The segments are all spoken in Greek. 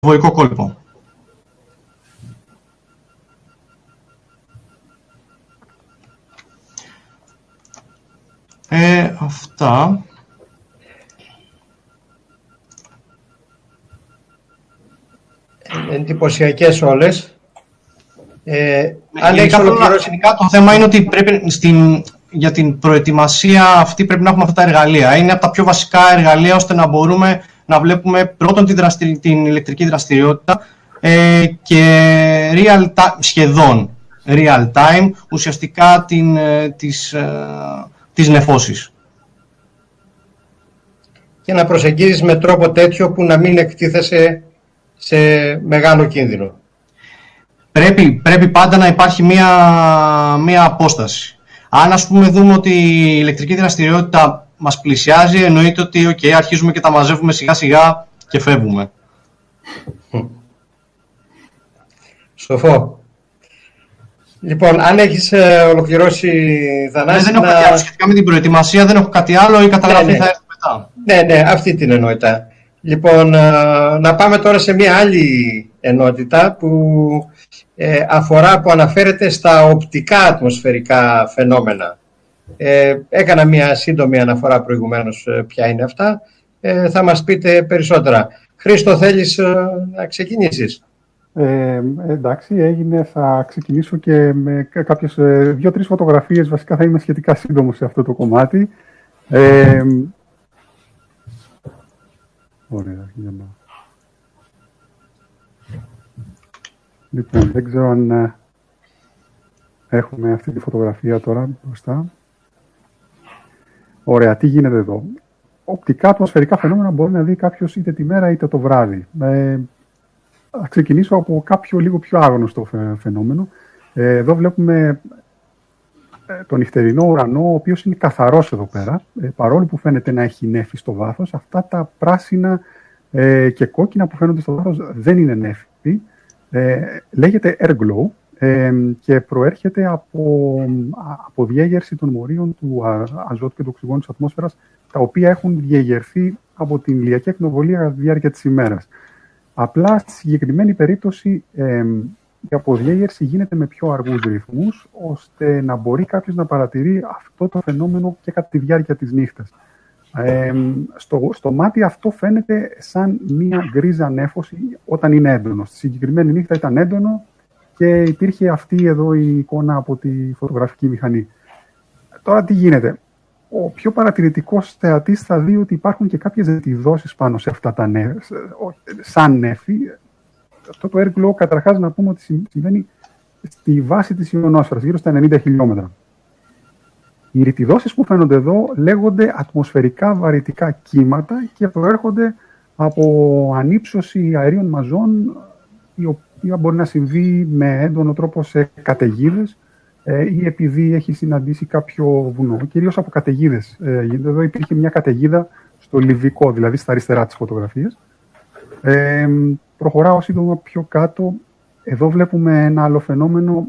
βοϊκό κόλπο. Αυτά. Εντυπωσιακές όλες. Αν έχεις ολοκληρώσει... Το θέμα είναι ότι πρέπει για την προετοιμασία αυτή πρέπει να έχουμε αυτά τα εργαλεία. Είναι από τα πιο βασικά εργαλεία ώστε να μπορούμε να βλέπουμε πρώτον την ηλεκτρική δραστηριότητα και σχεδόν real time, ουσιαστικά τις νεφώσεις. Και να προσεγγίζεις με τρόπο τέτοιο που να μην εκτίθεσαι σε μεγάλο κίνδυνο. Πρέπει πάντα να υπάρχει μία απόσταση. Αν ας πούμε δούμε ότι η ηλεκτρική δραστηριότητα μας πλησιάζει, εννοείται ότι αρχίζουμε και τα μαζεύουμε σιγά σιγά και φεύγουμε. Σοφό. Λοιπόν, αν έχεις ολοκληρώσει, Θανάση... Δεν έχω κάτι άλλο σχετικά με την προετοιμασία, δεν έχω κάτι άλλο, η καταγραφή θα έρθει μετά. Ναι, αυτή την ενότητα. Λοιπόν, να πάμε τώρα σε μια άλλη ενότητα που αναφέρεται στα οπτικά ατμοσφαιρικά φαινόμενα. Έκανα μια σύντομη αναφορά προηγουμένως ποια είναι αυτά. Θα μας πείτε περισσότερα. Χρήστο, θέλεις να ξεκινήσεις? Εντάξει, έγινε. Θα ξεκινήσω και με κάποιες 2-3 φωτογραφίες. Βασικά θα είμαι σχετικά σύντομος σε αυτό το κομμάτι. Ωραία, για να... Λοιπόν, δεν ξέρω αν έχουμε αυτή τη φωτογραφία τώρα μπροστά. Ωραία, τι γίνεται εδώ? Οπτικά ατμοσφαιρικά φαινόμενα μπορεί να δει κάποιος είτε τη μέρα είτε το βράδυ. Θα ξεκινήσω από κάποιο λίγο πιο άγνωστο φαινόμενο. Εδώ βλέπουμε τον νυχτερινό ουρανό, ο οποίος είναι καθαρός εδώ πέρα, παρόλο που φαίνεται να έχει νέφη στο βάθος. Αυτά τα πράσινα και κόκκινα που φαίνονται στο βάθος δεν είναι νέφη. Λέγεται airglow και προέρχεται από διέγερση των μορίων του αζότου και του οξυγόνου της ατμόσφαιρας, τα οποία έχουν διεγερθεί από την ηλιακή ακτινοβολία κατά τη διάρκεια της ημέρας. Απλά στη συγκεκριμένη περίπτωση η αποδιέγερση γίνεται με πιο αργούς ρυθμούς, ώστε να μπορεί κάποιος να παρατηρεί αυτό το φαινόμενο και κατά τη διάρκεια της νύχτας. Στο μάτι αυτό φαίνεται σαν μία γκρίζα νέφωση όταν είναι έντονο. Στη συγκεκριμένη νύχτα ήταν έντονο και υπήρχε αυτή εδώ η εικόνα από τη φωτογραφική μηχανή. Τώρα τι γίνεται? Ο πιο παρατηρητικός θεατής θα δει ότι υπάρχουν και κάποιες ζετιδώσεις πάνω σε αυτά τα νέφη, σαν νέφη. Αυτό το airglow καταρχάς να πούμε ότι συμβαίνει στη βάση της ionosφαιρας, γύρω στα 90 χιλιόμετρα. Οι ρητιδώσεις που φαίνονται εδώ λέγονται ατμοσφαιρικά βαρυτικά κύματα και προέρχονται από ανύψωση αερίων μαζών, η οποία μπορεί να συμβεί με έντονο τρόπο σε καταιγίδες ή επειδή έχει συναντήσει κάποιο βουνό, κυρίως από καταιγίδες. Εδώ υπήρχε μια καταιγίδα στο Λιβικό, δηλαδή στα αριστερά της φωτογραφίας. Προχωράω σύντομα πιο κάτω. Εδώ βλέπουμε ένα άλλο φαινόμενο.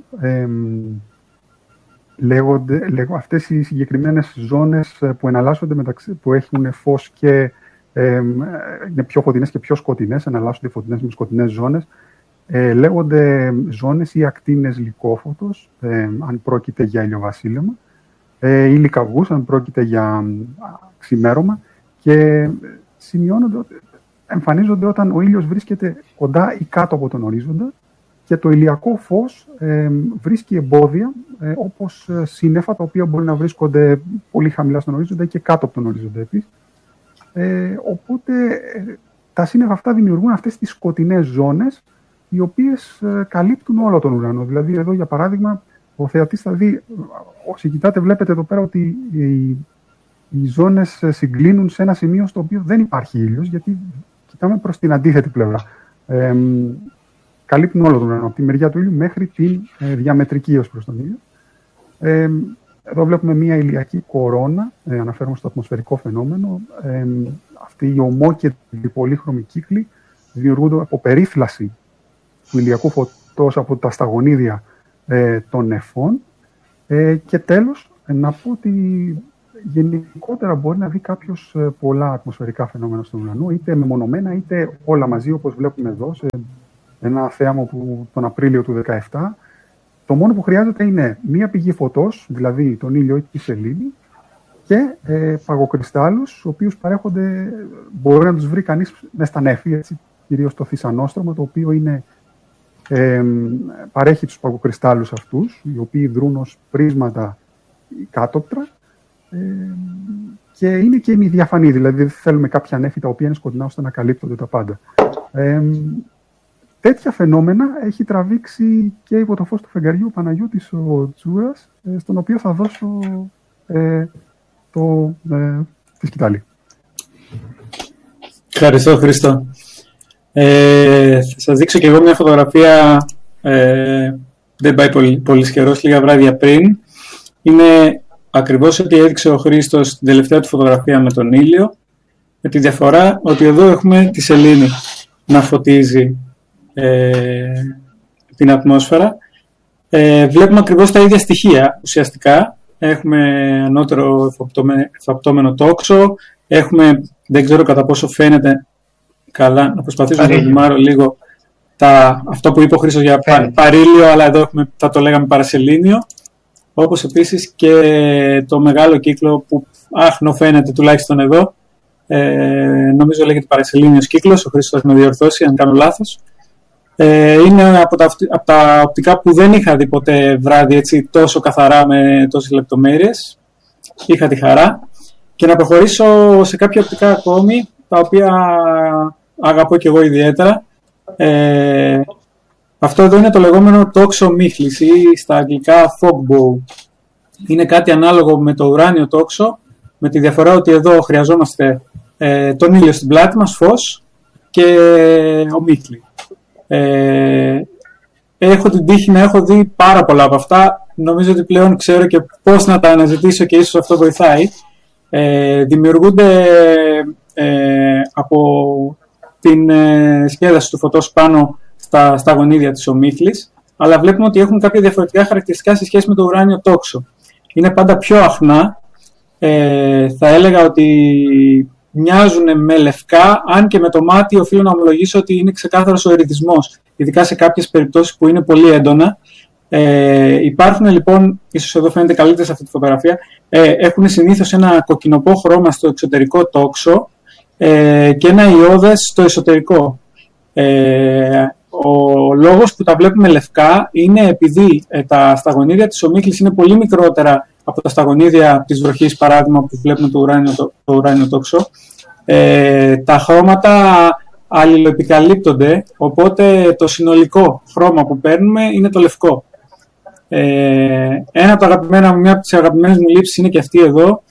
Αυτές οι συγκεκριμένες ζώνες που εναλλάσσονται που έχουν φως και είναι πιο φωτεινές και πιο σκοτεινές, εναλλάσσονται φωτεινές με σκοτεινές ζώνες, λέγονται ζώνες ή ακτίνες λυκόφωτος, αν πρόκειται για ηλιοβασίλεμα, ή λυκαυγούς, αν πρόκειται για ξημέρωμα, και εμφανίζονται όταν ο ήλιος βρίσκεται κοντά ή κάτω από τον ορίζοντα και το ηλιακό φως βρίσκει εμπόδια, όπως σύννεφα, τα οποία μπορεί να βρίσκονται πολύ χαμηλά στον ορίζοντα και κάτω από τον ορίζοντα επίσης. Οπότε τα σύννεφα αυτά δημιουργούν αυτές τις σκοτεινές ζώνες, οι οποίες καλύπτουν όλο τον ουρανό. Δηλαδή εδώ, για παράδειγμα, ο θεατής θα δει, όσοι κοιτάτε βλέπετε εδώ πέρα ότι οι ζώνες συγκλίνουν σε ένα σημείο στο οποίο δεν υπάρχει ήλιος, γιατί κοιτάμε προς την αντίθετη πλευρά. Καλύπτουν όλο τον ουρανό, από τη μεριά του ήλιου μέχρι τη διαμετρική ως προς τον ήλιο. Εδώ βλέπουμε μια ηλιακή κορώνα, αναφέρομαι στο ατμοσφαιρικό φαινόμενο. Αυτή η ομόκεντρη πολύχρωμη κύκλη δημιουργούνται από περίφλαση του ηλιακού φωτός από τα σταγονίδια των νεφών. Και τέλος, να πω ότι γενικότερα μπορεί να δει κάποιος πολλά ατμοσφαιρικά φαινόμενα στον ουρανό, είτε μεμονωμένα είτε όλα μαζί, όπως βλέπουμε εδώ, σε ένα θέαμα που τον Απρίλιο του 2017. Το μόνο που χρειάζεται είναι μία πηγή φωτός, δηλαδή τον ήλιο ή τη σελήνη, και παγοκρυστάλλους, τους οποίους παρέχονται, μπορεί να τους βρει κανείς μες στα νέφη, κυρίως το θησανόστρωμα, το οποίο είναι, παρέχει τους παγοκρυστάλλους αυτούς, οι οποίοι δρούν ως πρίσματα κάτωπτρα, και είναι και ημιδιαφανή, δηλαδή δεν θέλουμε κάποια νέφη τα οποία είναι σκοτεινά ώστε να καλύπτονται τα πάντα. Τέτοια φαινόμενα έχει τραβήξει και υπό το φως του φεγγαριού ο Παναγιώτης ο Τσούρας, στον οποίο θα δώσω τη σκητάλη. Ευχαριστώ, Χρήστο. Θα σας δείξω και εγώ μια φωτογραφία, δεν πάει πολύ καιρός, λίγα βράδια πριν. Είναι ακριβώς ό,τι έδειξε ο Χρήστος στην τελευταία του φωτογραφία με τον ήλιο, με τη διαφορά ότι εδώ έχουμε τη σελήνη να φωτίζει την ατμόσφαιρα. Βλέπουμε ακριβώς τα ίδια στοιχεία ουσιαστικά. Έχουμε ανώτερο εφαπτώμενο τόξο, έχουμε, δεν ξέρω κατά πόσο φαίνεται καλά, να προσπαθήσω να δημάρω λίγο αυτό που είπε ο Χρήστος για παρήλιο, αλλά εδώ θα το λέγαμε παρασελήνιο, όπως επίσης και το μεγάλο κύκλο που άχνο φαίνεται τουλάχιστον εδώ, νομίζω λέγεται παρασελήνιος κύκλος, ο Χρήστος θα με διορθώσει αν κάνω λάθος. Είναι από τα οπτικά που δεν είχα δει ποτέ βράδυ έτσι, τόσο καθαρά με τόσες λεπτομέρειες. Είχα τη χαρά. Και να προχωρήσω σε κάποια οπτικά ακόμη, τα οποία αγαπώ και εγώ ιδιαίτερα. Αυτό εδώ είναι το λεγόμενο τόξο μίχλης ή στα αγγλικά fog bow. Είναι κάτι ανάλογο με το ουράνιο τόξο, με τη διαφορά ότι εδώ χρειαζόμαστε τον ήλιο στην πλάτη μας, φως, και ομίχλη. Έχω την τύχη να έχω δει πάρα πολλά από αυτά. Νομίζω ότι πλέον ξέρω και πώς να τα αναζητήσω και ίσως αυτό βοηθάει. Δημιουργούνται από την σκέδαση του φωτός πάνω στα γονίδια της ομίχλης, αλλά βλέπουμε ότι έχουν κάποια διαφορετικά χαρακτηριστικά σε σχέση με το ουράνιο τόξο. Είναι πάντα πιο αχνά. Θα έλεγα ότι μοιάζουν με λευκά, αν και με το μάτι οφείλω να ομολογήσω ότι είναι ξεκάθαρος ο ερυθισμός, ειδικά σε κάποιες περιπτώσεις που είναι πολύ έντονα. Υπάρχουν λοιπόν, ίσως εδώ φαίνεται καλύτερα σε αυτή τη φωτογραφία, έχουν συνήθως ένα κοκκινοπό χρώμα στο εξωτερικό τόξο και ένα ιώδες στο εσωτερικό. Ο λόγος που τα βλέπουμε λευκά είναι επειδή τα σταγονίδια της ομίχλης είναι πολύ μικρότερα από τα σταγονίδια της βροχής, παράδειγμα, που βλέπουμε το ουράνιο τόξο. Τα χρώματα αλληλοεπικαλύπτονται, οπότε το συνολικό χρώμα που παίρνουμε είναι το λευκό. Μια από τις αγαπημένες μου λήψεις είναι και αυτή εδώ,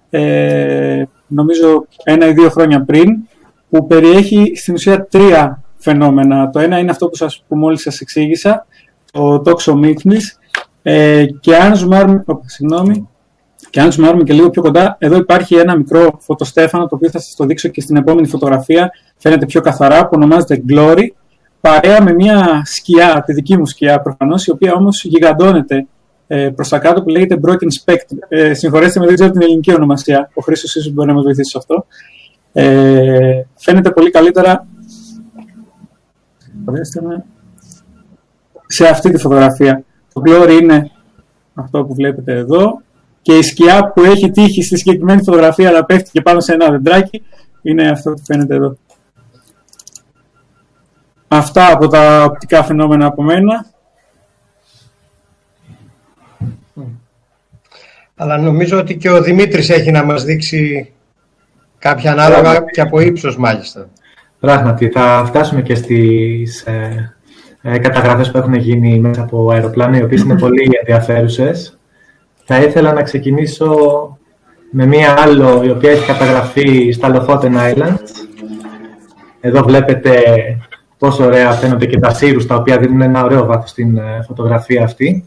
νομίζω 1 ή 2 χρόνια πριν, που περιέχει στην ουσία 3 φαινόμενα. Το ένα είναι αυτό που μόλις σας εξήγησα, το τόξο μίχλης, και αν ζουμάρουμε και λίγο πιο κοντά, εδώ υπάρχει ένα μικρό φωτοστέφανο, το οποίο θα σας το δείξω και στην επόμενη φωτογραφία, φαίνεται πιο καθαρά, που ονομάζεται Glory, παρέα με μια σκιά, τη δική μου σκιά προφανώς, η οποία όμως γιγαντώνεται προς τα κάτω, που λέγεται Broken Spectrum. Συγχωρέστε με, δεν ξέρω την ελληνική ονομασία, ο Χρήστος ίσως μπορεί να μας βοηθήσει σε αυτό. Φαίνεται πολύ καλύτερα σε αυτή τη φωτογραφία. Το Glory είναι αυτό που βλέπετε εδώ, και η σκιά που έχει τύχει στη συγκεκριμένη φωτογραφία αλλά πέφτει και πάνω σε ένα δεντράκι είναι αυτό που φαίνεται εδώ. Αυτά από τα οπτικά φαινόμενα από μένα. Αλλά νομίζω ότι και ο Δημήτρης έχει να μας δείξει κάποια ανάλογα και από ύψος μάλιστα. Πράγματι, θα φτάσουμε και στις καταγραφές που έχουν γίνει μέσα από αεροπλάνα, οι οποίες είναι πολύ ενδιαφέρουσες. Θα ήθελα να ξεκινήσω με μία άλλο, η οποία έχει καταγραφεί στα Lofoten Islands. Εδώ βλέπετε πόσο ωραία φαίνονται και τα σύρους, τα οποία δίνουν ένα ωραίο βάθος στην φωτογραφία αυτή.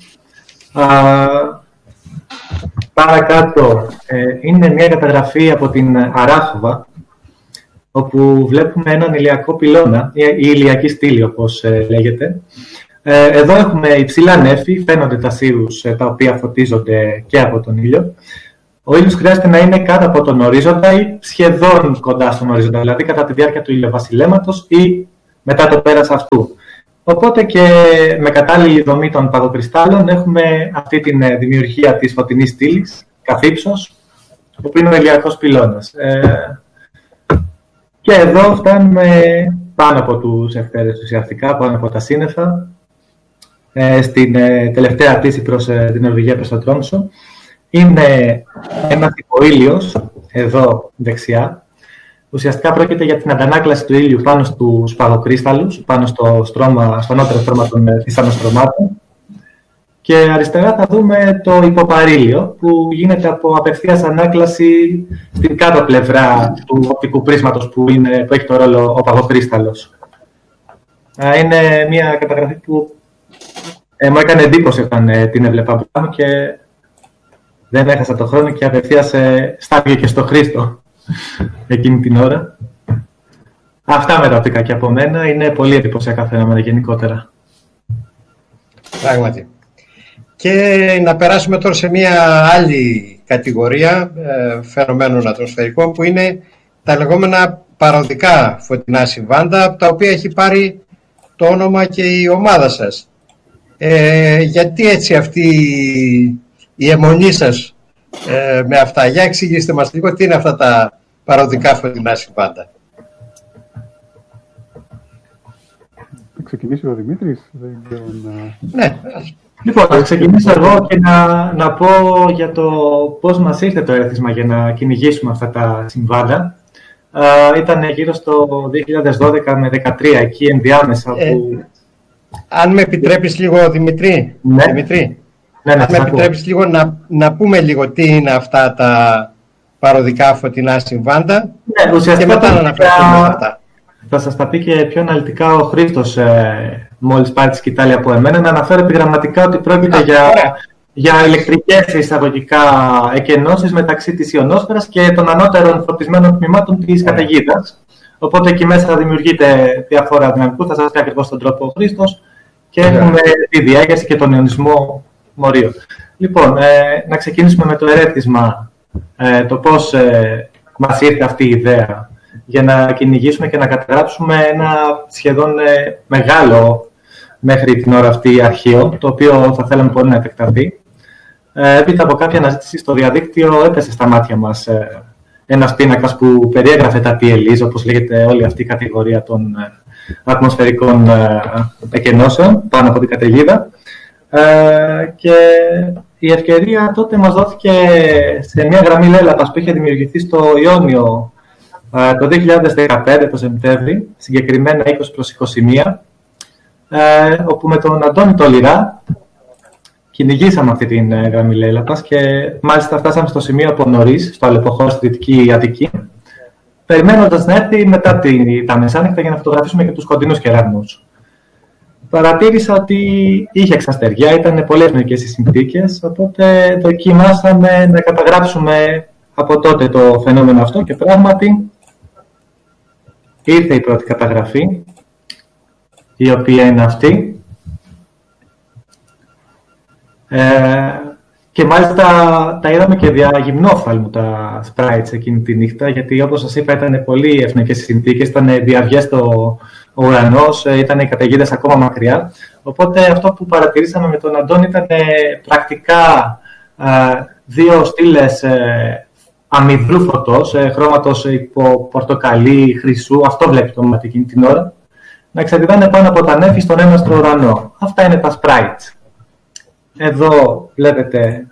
Παρακάτω είναι μια καταγραφή από την Αράχοβα, όπου βλέπουμε έναν ηλιακό πυλώνα, ή ηλιακή στήλη όπως λέγεται. Εδώ έχουμε υψηλά νέφη, φαίνονται τα σύρους τα οποία φωτίζονται και από τον ήλιο. ο ήλιος χρειάζεται να είναι κάτω από τον ορίζοντα ή σχεδόν κοντά στον ορίζοντα, δηλαδή κατά τη διάρκεια του ηλιοβασιλέματος ή μετά το πέρας αυτού. Οπότε και με κατάλληλη δομή των παγοκρυστάλλων έχουμε αυτή τη δημιουργία της φωτεινής στήλης, καθ' ύψος, που είναι ο ηλιακός πυλώνας. Και εδώ φτάνουμε πάνω από τους ευτέρες ουσιαστικά, πάνω από τα σύννεφα, στην τελευταία πτήση προς την Νορβηγία, προς το Τρόμσο. Είναι ένας υποήλιος, εδώ δεξιά. Ουσιαστικά πρόκειται για την αντανάκλαση του ήλιου πάνω στους παγοκρύσταλλους, πάνω στο ανώτερο στρώμα των θησανοστρωμάτων. Και αριστερά θα δούμε το υποπαρήλιο, που γίνεται από απευθείας ανάκλαση στην κάτω πλευρά του οπτικού πρίσματος που έχει το ρόλο ο παγοκρύσταλλος. Είναι μια καταγραφή που μου έκανε εντύπωση όταν την έβλεπα πάνω και δεν έχασα τον χρόνο και απευθείας στάθηκε και στο Χρήστο εκείνη την ώρα. Αυτά με τα οπτικά και από μένα. Είναι πολύ εντυπωσιακά φαινόμενα γενικότερα. Πράγματι. Και να περάσουμε τώρα σε μια άλλη κατηγορία φαινομένων ατμοσφαιρικών, που είναι τα λεγόμενα παροδικά φωτεινά συμβάντα, από τα οποία έχει πάρει το όνομα και η ομάδα σας. Γιατί έτσι αυτή η αιμονή σας με αυτά? Για εξηγήστε μας λίγο τι είναι αυτά τα παροδικά φωτεινά συμβάντα. Θα ξεκινήσει ο Δημήτρης. Ναι. Λοιπόν, θα ξεκινήσω εγώ και να πω για το πώς μας ήρθε το ερέθισμα για να κυνηγήσουμε αυτά τα συμβάντα. Ήταν γύρω στο 2012 με 2013, εκεί ενδιάμεσα που... Αν με επιτρέπεις λίγο, Δημητρή. Ναι. Δημητρή. Ναι, Αν με επιτρέπεις λίγο να πούμε λίγο τι είναι αυτά τα παροδικά φωτεινά συμβάντα, ναι, ουσιαστικά και μετά να αναφερθούμε σε αυτά. Θα σας τα πει και πιο αναλυτικά ο Χρήστος, μόλις πάρει τη σκητάλη από εμένα, να αναφέρω επιγραμματικά ότι πρόκειται για ηλεκτρικές εισαγωγικά εκενώσεις μεταξύ της ιονόσφαιρας και των ανώτερων φωτισμένων τμήματων της καταιγίδας. Οπότε εκεί μέσα θα δημιουργείται διάφορα δυναμικού, θα σας πει ακριβώς τον τρόπο ο Χρήστος, και έχουμε τη διέγερση και τον ιονισμό μορίων. Λοιπόν, να ξεκινήσουμε με το ερέθισμα, το πώς μας ήρθε αυτή η ιδέα για να κυνηγήσουμε και να καταγράψουμε ένα σχεδόν μεγάλο μέχρι την ώρα αυτή αρχείο, το οποίο θα θέλαμε πολύ να επεκταθεί. Έπειτα από κάποια αναζήτηση στο διαδίκτυο έπεσε στα μάτια μας ένας πίνακας που περιέγραφε τα TLEs, όπως λέγεται όλη αυτή η κατηγορία των ατμοσφαιρικών εκενώσεων πάνω από την καταιγίδα. Και η ευκαιρία τότε μας δόθηκε σε μια γραμμή λέλαπας που είχε δημιουργηθεί στο Ιόνιο το 2015 το Σεπτέμβρη, συγκεκριμένα 20/21, όπου με τον Αντώνη Τολιρά κυνηγήσαμε αυτή την γραμμή λέλαπας και μάλιστα φτάσαμε στο σημείο από νωρίς, στο Αλεποχώρο στη Δυτική Αττική, περιμένοντας να έρθει μετά τα μεσάνυχτα για να φωτογραφίσουμε και τους κοντινούς κεραυνούς. Παρατήρησα ότι είχε εξαστεριά, ήταν πολλές μερικές οι συνθήκες, οπότε δοκιμάσαμε να καταγράψουμε από τότε το φαινόμενο αυτό και πράγματι ήρθε η πρώτη καταγραφή, η οποία είναι αυτή. Και μάλιστα τα είδαμε και δια γυμνόφθαλμου τα sprites εκείνη τη νύχτα, γιατί όπως σας είπα ήταν πολύ ευνοϊκές οι συνθήκες, ήταν διαβιές ο ουρανός, ήταν οι καταιγίδες ακόμα μακριά. Οπότε αυτό που παρατηρήσαμε με τον Αντώνη ήταν πρακτικά δύο στήλες αμυδρού φωτός, χρώματος υπό πορτοκαλί, χρυσού, αυτό βλέπει το μάτι εκείνη την ώρα, να εξαρτητάνε πάνω από τα νέφη στον έμαστρο ουρανό. Αυτά είναι τα sprites. Εδώ βλέπετε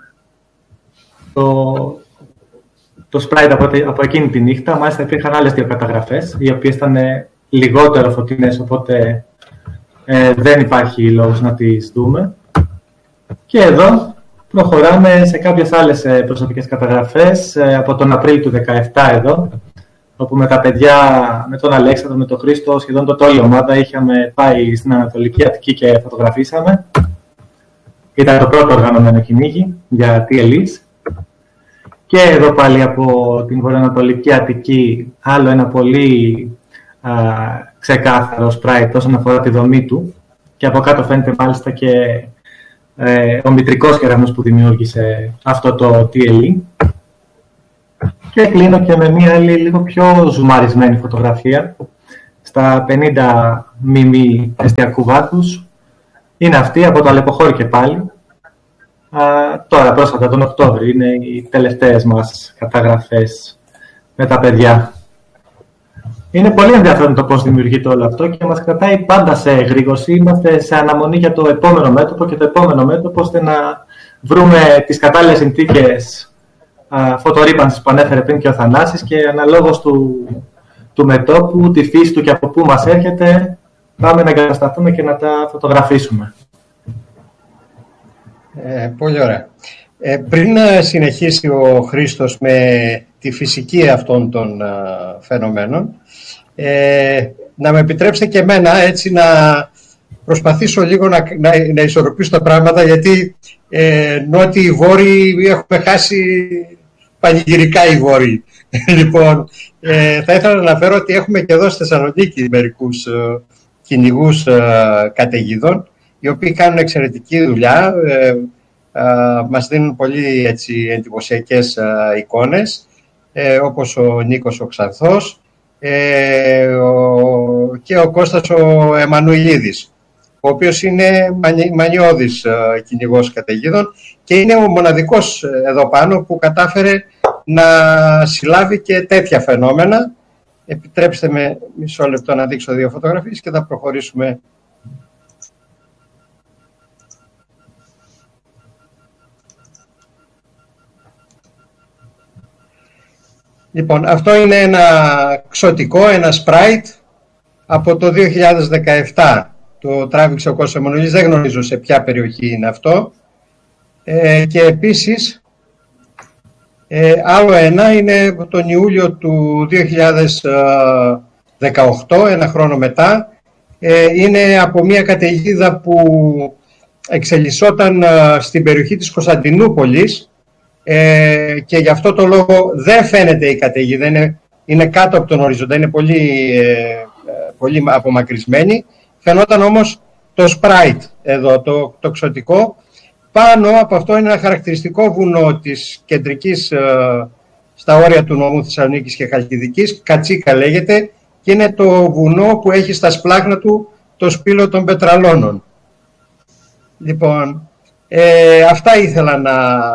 το sprite από εκείνη τη νύχτα. Μάλιστα υπήρχαν άλλες δύο καταγραφές, οι οποίες ήταν λιγότερο φωτεινές, οπότε δεν υπάρχει λόγος να τις δούμε. Και εδώ προχωράμε σε κάποιες άλλες προσωπικές καταγραφές από τον Απρίλιο του 2017 εδώ, όπου με τα παιδιά, με τον Αλέξανδρο, με τον Χρήστο, σχεδόν το όλη ομάδα είχαμε πάει στην Ανατολική Αττική και φωτογραφίσαμε. Ήταν το πρώτο οργανωμένο κυνήγι για TLEs. Και εδώ πάλι από την βορειοανατολική Αττική άλλο ένα πολύ ξεκάθαρο sprite όσον αφορά τη δομή του. Και από κάτω φαίνεται μάλιστα και ο μητρικός κεραυνός που δημιούργησε αυτό το TLE. Και κλείνω και με μία άλλη λίγο πιο ζουμαρισμένη φωτογραφία. Στα 50 μμμ εστιακού βάθους. Είναι αυτή από το Αλεποχώρι και πάλι. Τώρα πρόσφατα τον Οκτώβριο είναι οι τελευταίες μας καταγραφές με τα παιδιά. Είναι πολύ ενδιαφέρον το πώς δημιουργείται όλο αυτό και μας κρατάει πάντα σε εγρήγορση. Είμαστε σε αναμονή για το επόμενο μέτωπο και το επόμενο μέτωπο, ώστε να βρούμε τις κατάλληλες συνθήκες φωτορύπανσης που ανέφερε πριν και ο Θανάσης και αναλόγως του μετώπου, τη φύση του και από πού μας έρχεται, πάμε να εγκατασταθούμε και να τα φωτογραφίσουμε. Πολύ ωραία. Πριν συνεχίσει ο Χρήστος με τη φυσική αυτών των φαινομένων, να με επιτρέψετε και εμένα έτσι να προσπαθήσω λίγο να ισορροπήσω τα πράγματα, γιατί νότιοι βόρειοι έχουμε χάσει πανηγυρικά οι βόρειοι. Λοιπόν, θα ήθελα να αναφέρω ότι έχουμε και εδώ στη Θεσσαλονίκη μερικούς κυνηγούς καταιγίδων, οι οποίοι κάνουν εξαιρετική δουλειά, μας δίνουν πολύ έτσι εντυπωσιακές εικόνες, όπως ο Νίκος ο Ξανθός και ο Κώστας ο Εμμανουηλίδης, ο οποίος είναι μανιώδης κυνηγός καταιγίδων και είναι ο μοναδικός εδώ πάνω που κατάφερε να συλλάβει και τέτοια φαινόμενα. Επιτρέψτε με μισό λεπτό να δείξω δύο φωτογραφίες και θα προχωρήσουμε. Λοιπόν, αυτό είναι ένα ξωτικό, ένα Sprite από το 2017. Το τράβηξε ο Κώστας Εμμανουηλίδης, δεν γνωρίζω σε ποια περιοχή είναι αυτό. Και επίσης, άλλο ένα είναι τον Ιούλιο του 2018, ένα χρόνο μετά. Είναι από μια καταιγίδα που εξελισσόταν στην περιοχή της Κωνσταντινούπολης, και γι' αυτό το λόγο δεν φαίνεται η καταιγίδα, είναι κάτω από τον οριζόντα, είναι πολύ απομακρυσμένη. Φαινόταν όμως το Sprite εδώ, το ξωτικό. Πάνω από αυτό είναι ένα χαρακτηριστικό βουνό της κεντρικής, στα όρια του νομού Θεσσαλονίκης και Χαλκιδικής, Κατσίκα λέγεται, και είναι το βουνό που έχει στα σπλάχνα του το σπήλο των πετραλώνων. Λοιπόν, αυτά ήθελα να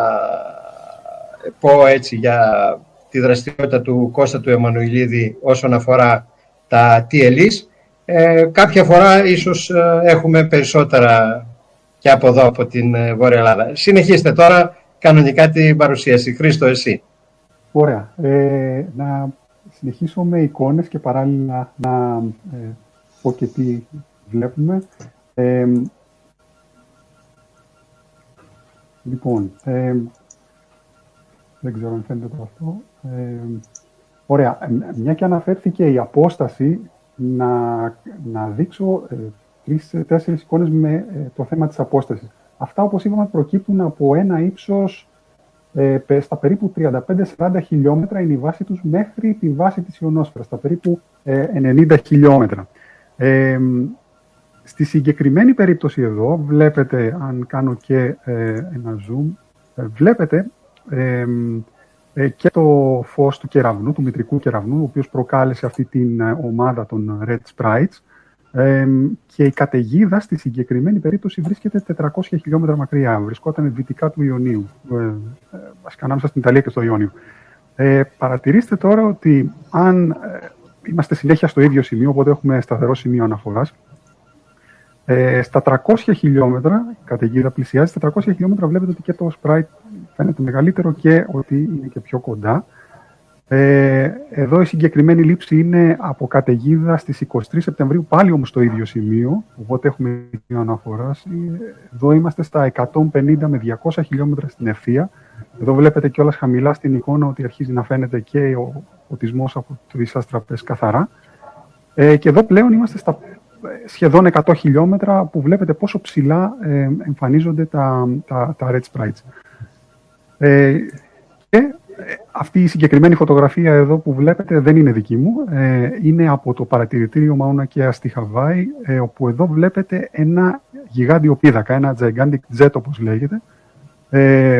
πω έτσι για τη δραστηριότητα του Κώστα του Εμμανουηλίδη όσον αφορά τα TLEs. Κάποια φορά ίσως έχουμε περισσότερα και από εδώ, από την Βόρεια Ελλάδα. Συνεχίστε τώρα κανονικά την παρουσίαση. Χρήστο, εσύ. Ωραία. Να συνεχίσω με εικόνες και παράλληλα να πω και τι βλέπουμε. Λοιπόν, δεν ξέρω αν φαίνεται το αυτό. Ωραία. Μια και αναφέρθηκε η απόσταση, να δείξω 3-4 εικόνες με το θέμα της απόστασης. Αυτά, όπως είπαμε, προκύπτουν από ένα ύψος στα περίπου 35-40 χιλιόμετρα είναι η βάση τους μέχρι τη βάση της ιονόσφαιρας, στα περίπου 90 χιλιόμετρα. Στη συγκεκριμένη περίπτωση εδώ, βλέπετε, αν κάνω και ένα zoom, βλέπετε και το φως του κεραυνού, του μητρικού κεραυνού, ο οποίος προκάλεσε αυτή την ομάδα των Red Sprites, και η καταιγίδα στη συγκεκριμένη περίπτωση βρίσκεται 400 χιλιόμετρα μακριά. Βρισκόταν δυτικά του Ιωνίου, βασικά ανάμεσα στην Ιταλία και στο Ιόνιο. Παρατηρήστε τώρα ότι αν είμαστε συνέχεια στο ίδιο σημείο, οπότε έχουμε σταθερό σημείο αναφοράς, στα 300 χιλιόμετρα, η καταιγίδα πλησιάζει, στα 300 χιλιόμετρα βλέπετε ότι και το Sprite φαίνεται μεγαλύτερο και ότι είναι και πιο κοντά. Εδώ η συγκεκριμένη λήψη είναι από καταιγίδα στις 23 Σεπτεμβρίου, πάλι όμως στο ίδιο σημείο, οπότε έχουμε σημείο αναφοράς. Εδώ είμαστε στα 150 με 200 χιλιόμετρα στην ευθεία. Εδώ βλέπετε κιόλας χαμηλά στην εικόνα ότι αρχίζει να φαίνεται και ο φωτισμός από τις αστραπές καθαρά. Και εδώ πλέον είμαστε στα σχεδόν 100 χιλιόμετρα που βλέπετε πόσο ψηλά εμφανίζονται τα Red Sprites. Και αυτή η συγκεκριμένη φωτογραφία εδώ που βλέπετε δεν είναι δική μου, είναι από το παρατηρητήριο Μαούνα Κέα στη Χαβάη, όπου εδώ βλέπετε ένα γιγάντιο πίδακα, ένα gigantic jet όπως λέγεται,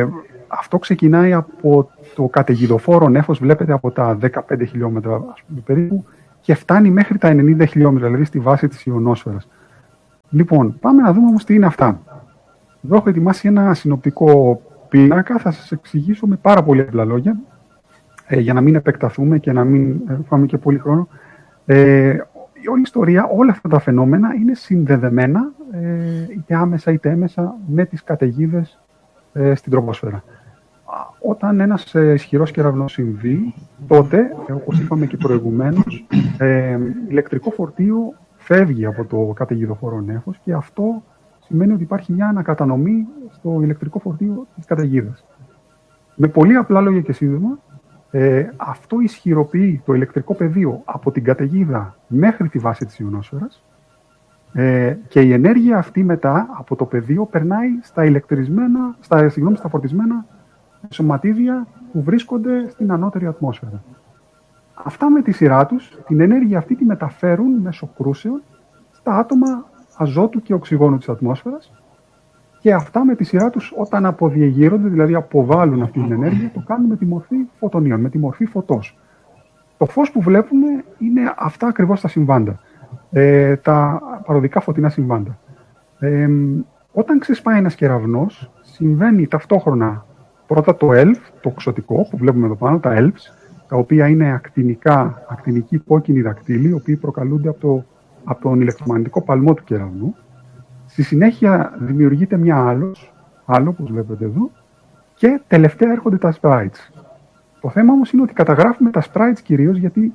αυτό ξεκινάει από το καταιγιδοφόρο νέφος, βλέπετε από τα 15 χιλιόμετρα ας πούμε, περίπου, και φτάνει μέχρι τα 90 χιλιόμετρα, δηλαδή στη βάση της ιονόσφαιρας. Λοιπόν, πάμε να δούμε όμως τι είναι αυτά. Εδώ έχω ετοιμάσει ένα συνοπτικό πίνακα, θα σας εξηγήσω με πάρα πολύ απλά λόγια, για να μην επεκταθούμε και να μην φάμε και πολύ χρόνο. Η όλη ιστορία, όλα αυτά τα φαινόμενα είναι συνδεδεμένα, είτε άμεσα είτε έμεσα, με τις καταιγίδες στην τροποσφαίρα. Όταν ένας ισχυρός κεραυνός συμβεί, τότε, όπως είπαμε και προηγουμένως, ηλεκτρικό φορτίο φεύγει από το καταιγιδοφόρο νέφος και αυτό σημαίνει ότι υπάρχει μια ανακατανομή στο ηλεκτρικό φορτίο της καταιγίδας. Με πολύ απλά λόγια και σύντομα, αυτό ισχυροποιεί το ηλεκτρικό πεδίο από την καταιγίδα μέχρι τη βάση της ιονόσφαιρας και η ενέργεια αυτή μετά από το πεδίο περνάει στα φορτισμένα σωματίδια που βρίσκονται στην ανώτερη ατμόσφαιρα. Αυτά με τη σειρά τους, την ενέργεια αυτή τη μεταφέρουν μέσω κρούσεων στα άτομα αζότου και οξυγόνου της ατμόσφαιρας και αυτά με τη σειρά τους όταν αποδιεγείρονται, δηλαδή αποβάλλουν αυτή την ενέργεια, το κάνουν με τη μορφή φωτονίων, με τη μορφή φωτός. Το φως που βλέπουμε είναι αυτά ακριβώς τα συμβάντα, τα παροδικά φωτεινά συμβάντα. Όταν ξεσπάει ένας κεραυνός, συμβαίνει ταυτόχρονα πρώτα το ELF, το οξωτικό που βλέπουμε εδώ πάνω, τα ELFs, τα οποία είναι ακτινικοί κόκκινοι δακτύλοι, οι οποίοι προκαλούνται από τον ηλεκτρομαγνητικό παλμό του κεραυνού. Στη συνέχεια δημιουργείται μια άλλο, όπως βλέπετε εδώ, και τελευταία έρχονται τα sprites. Το θέμα όμως είναι ότι καταγράφουμε τα sprites κυρίως γιατί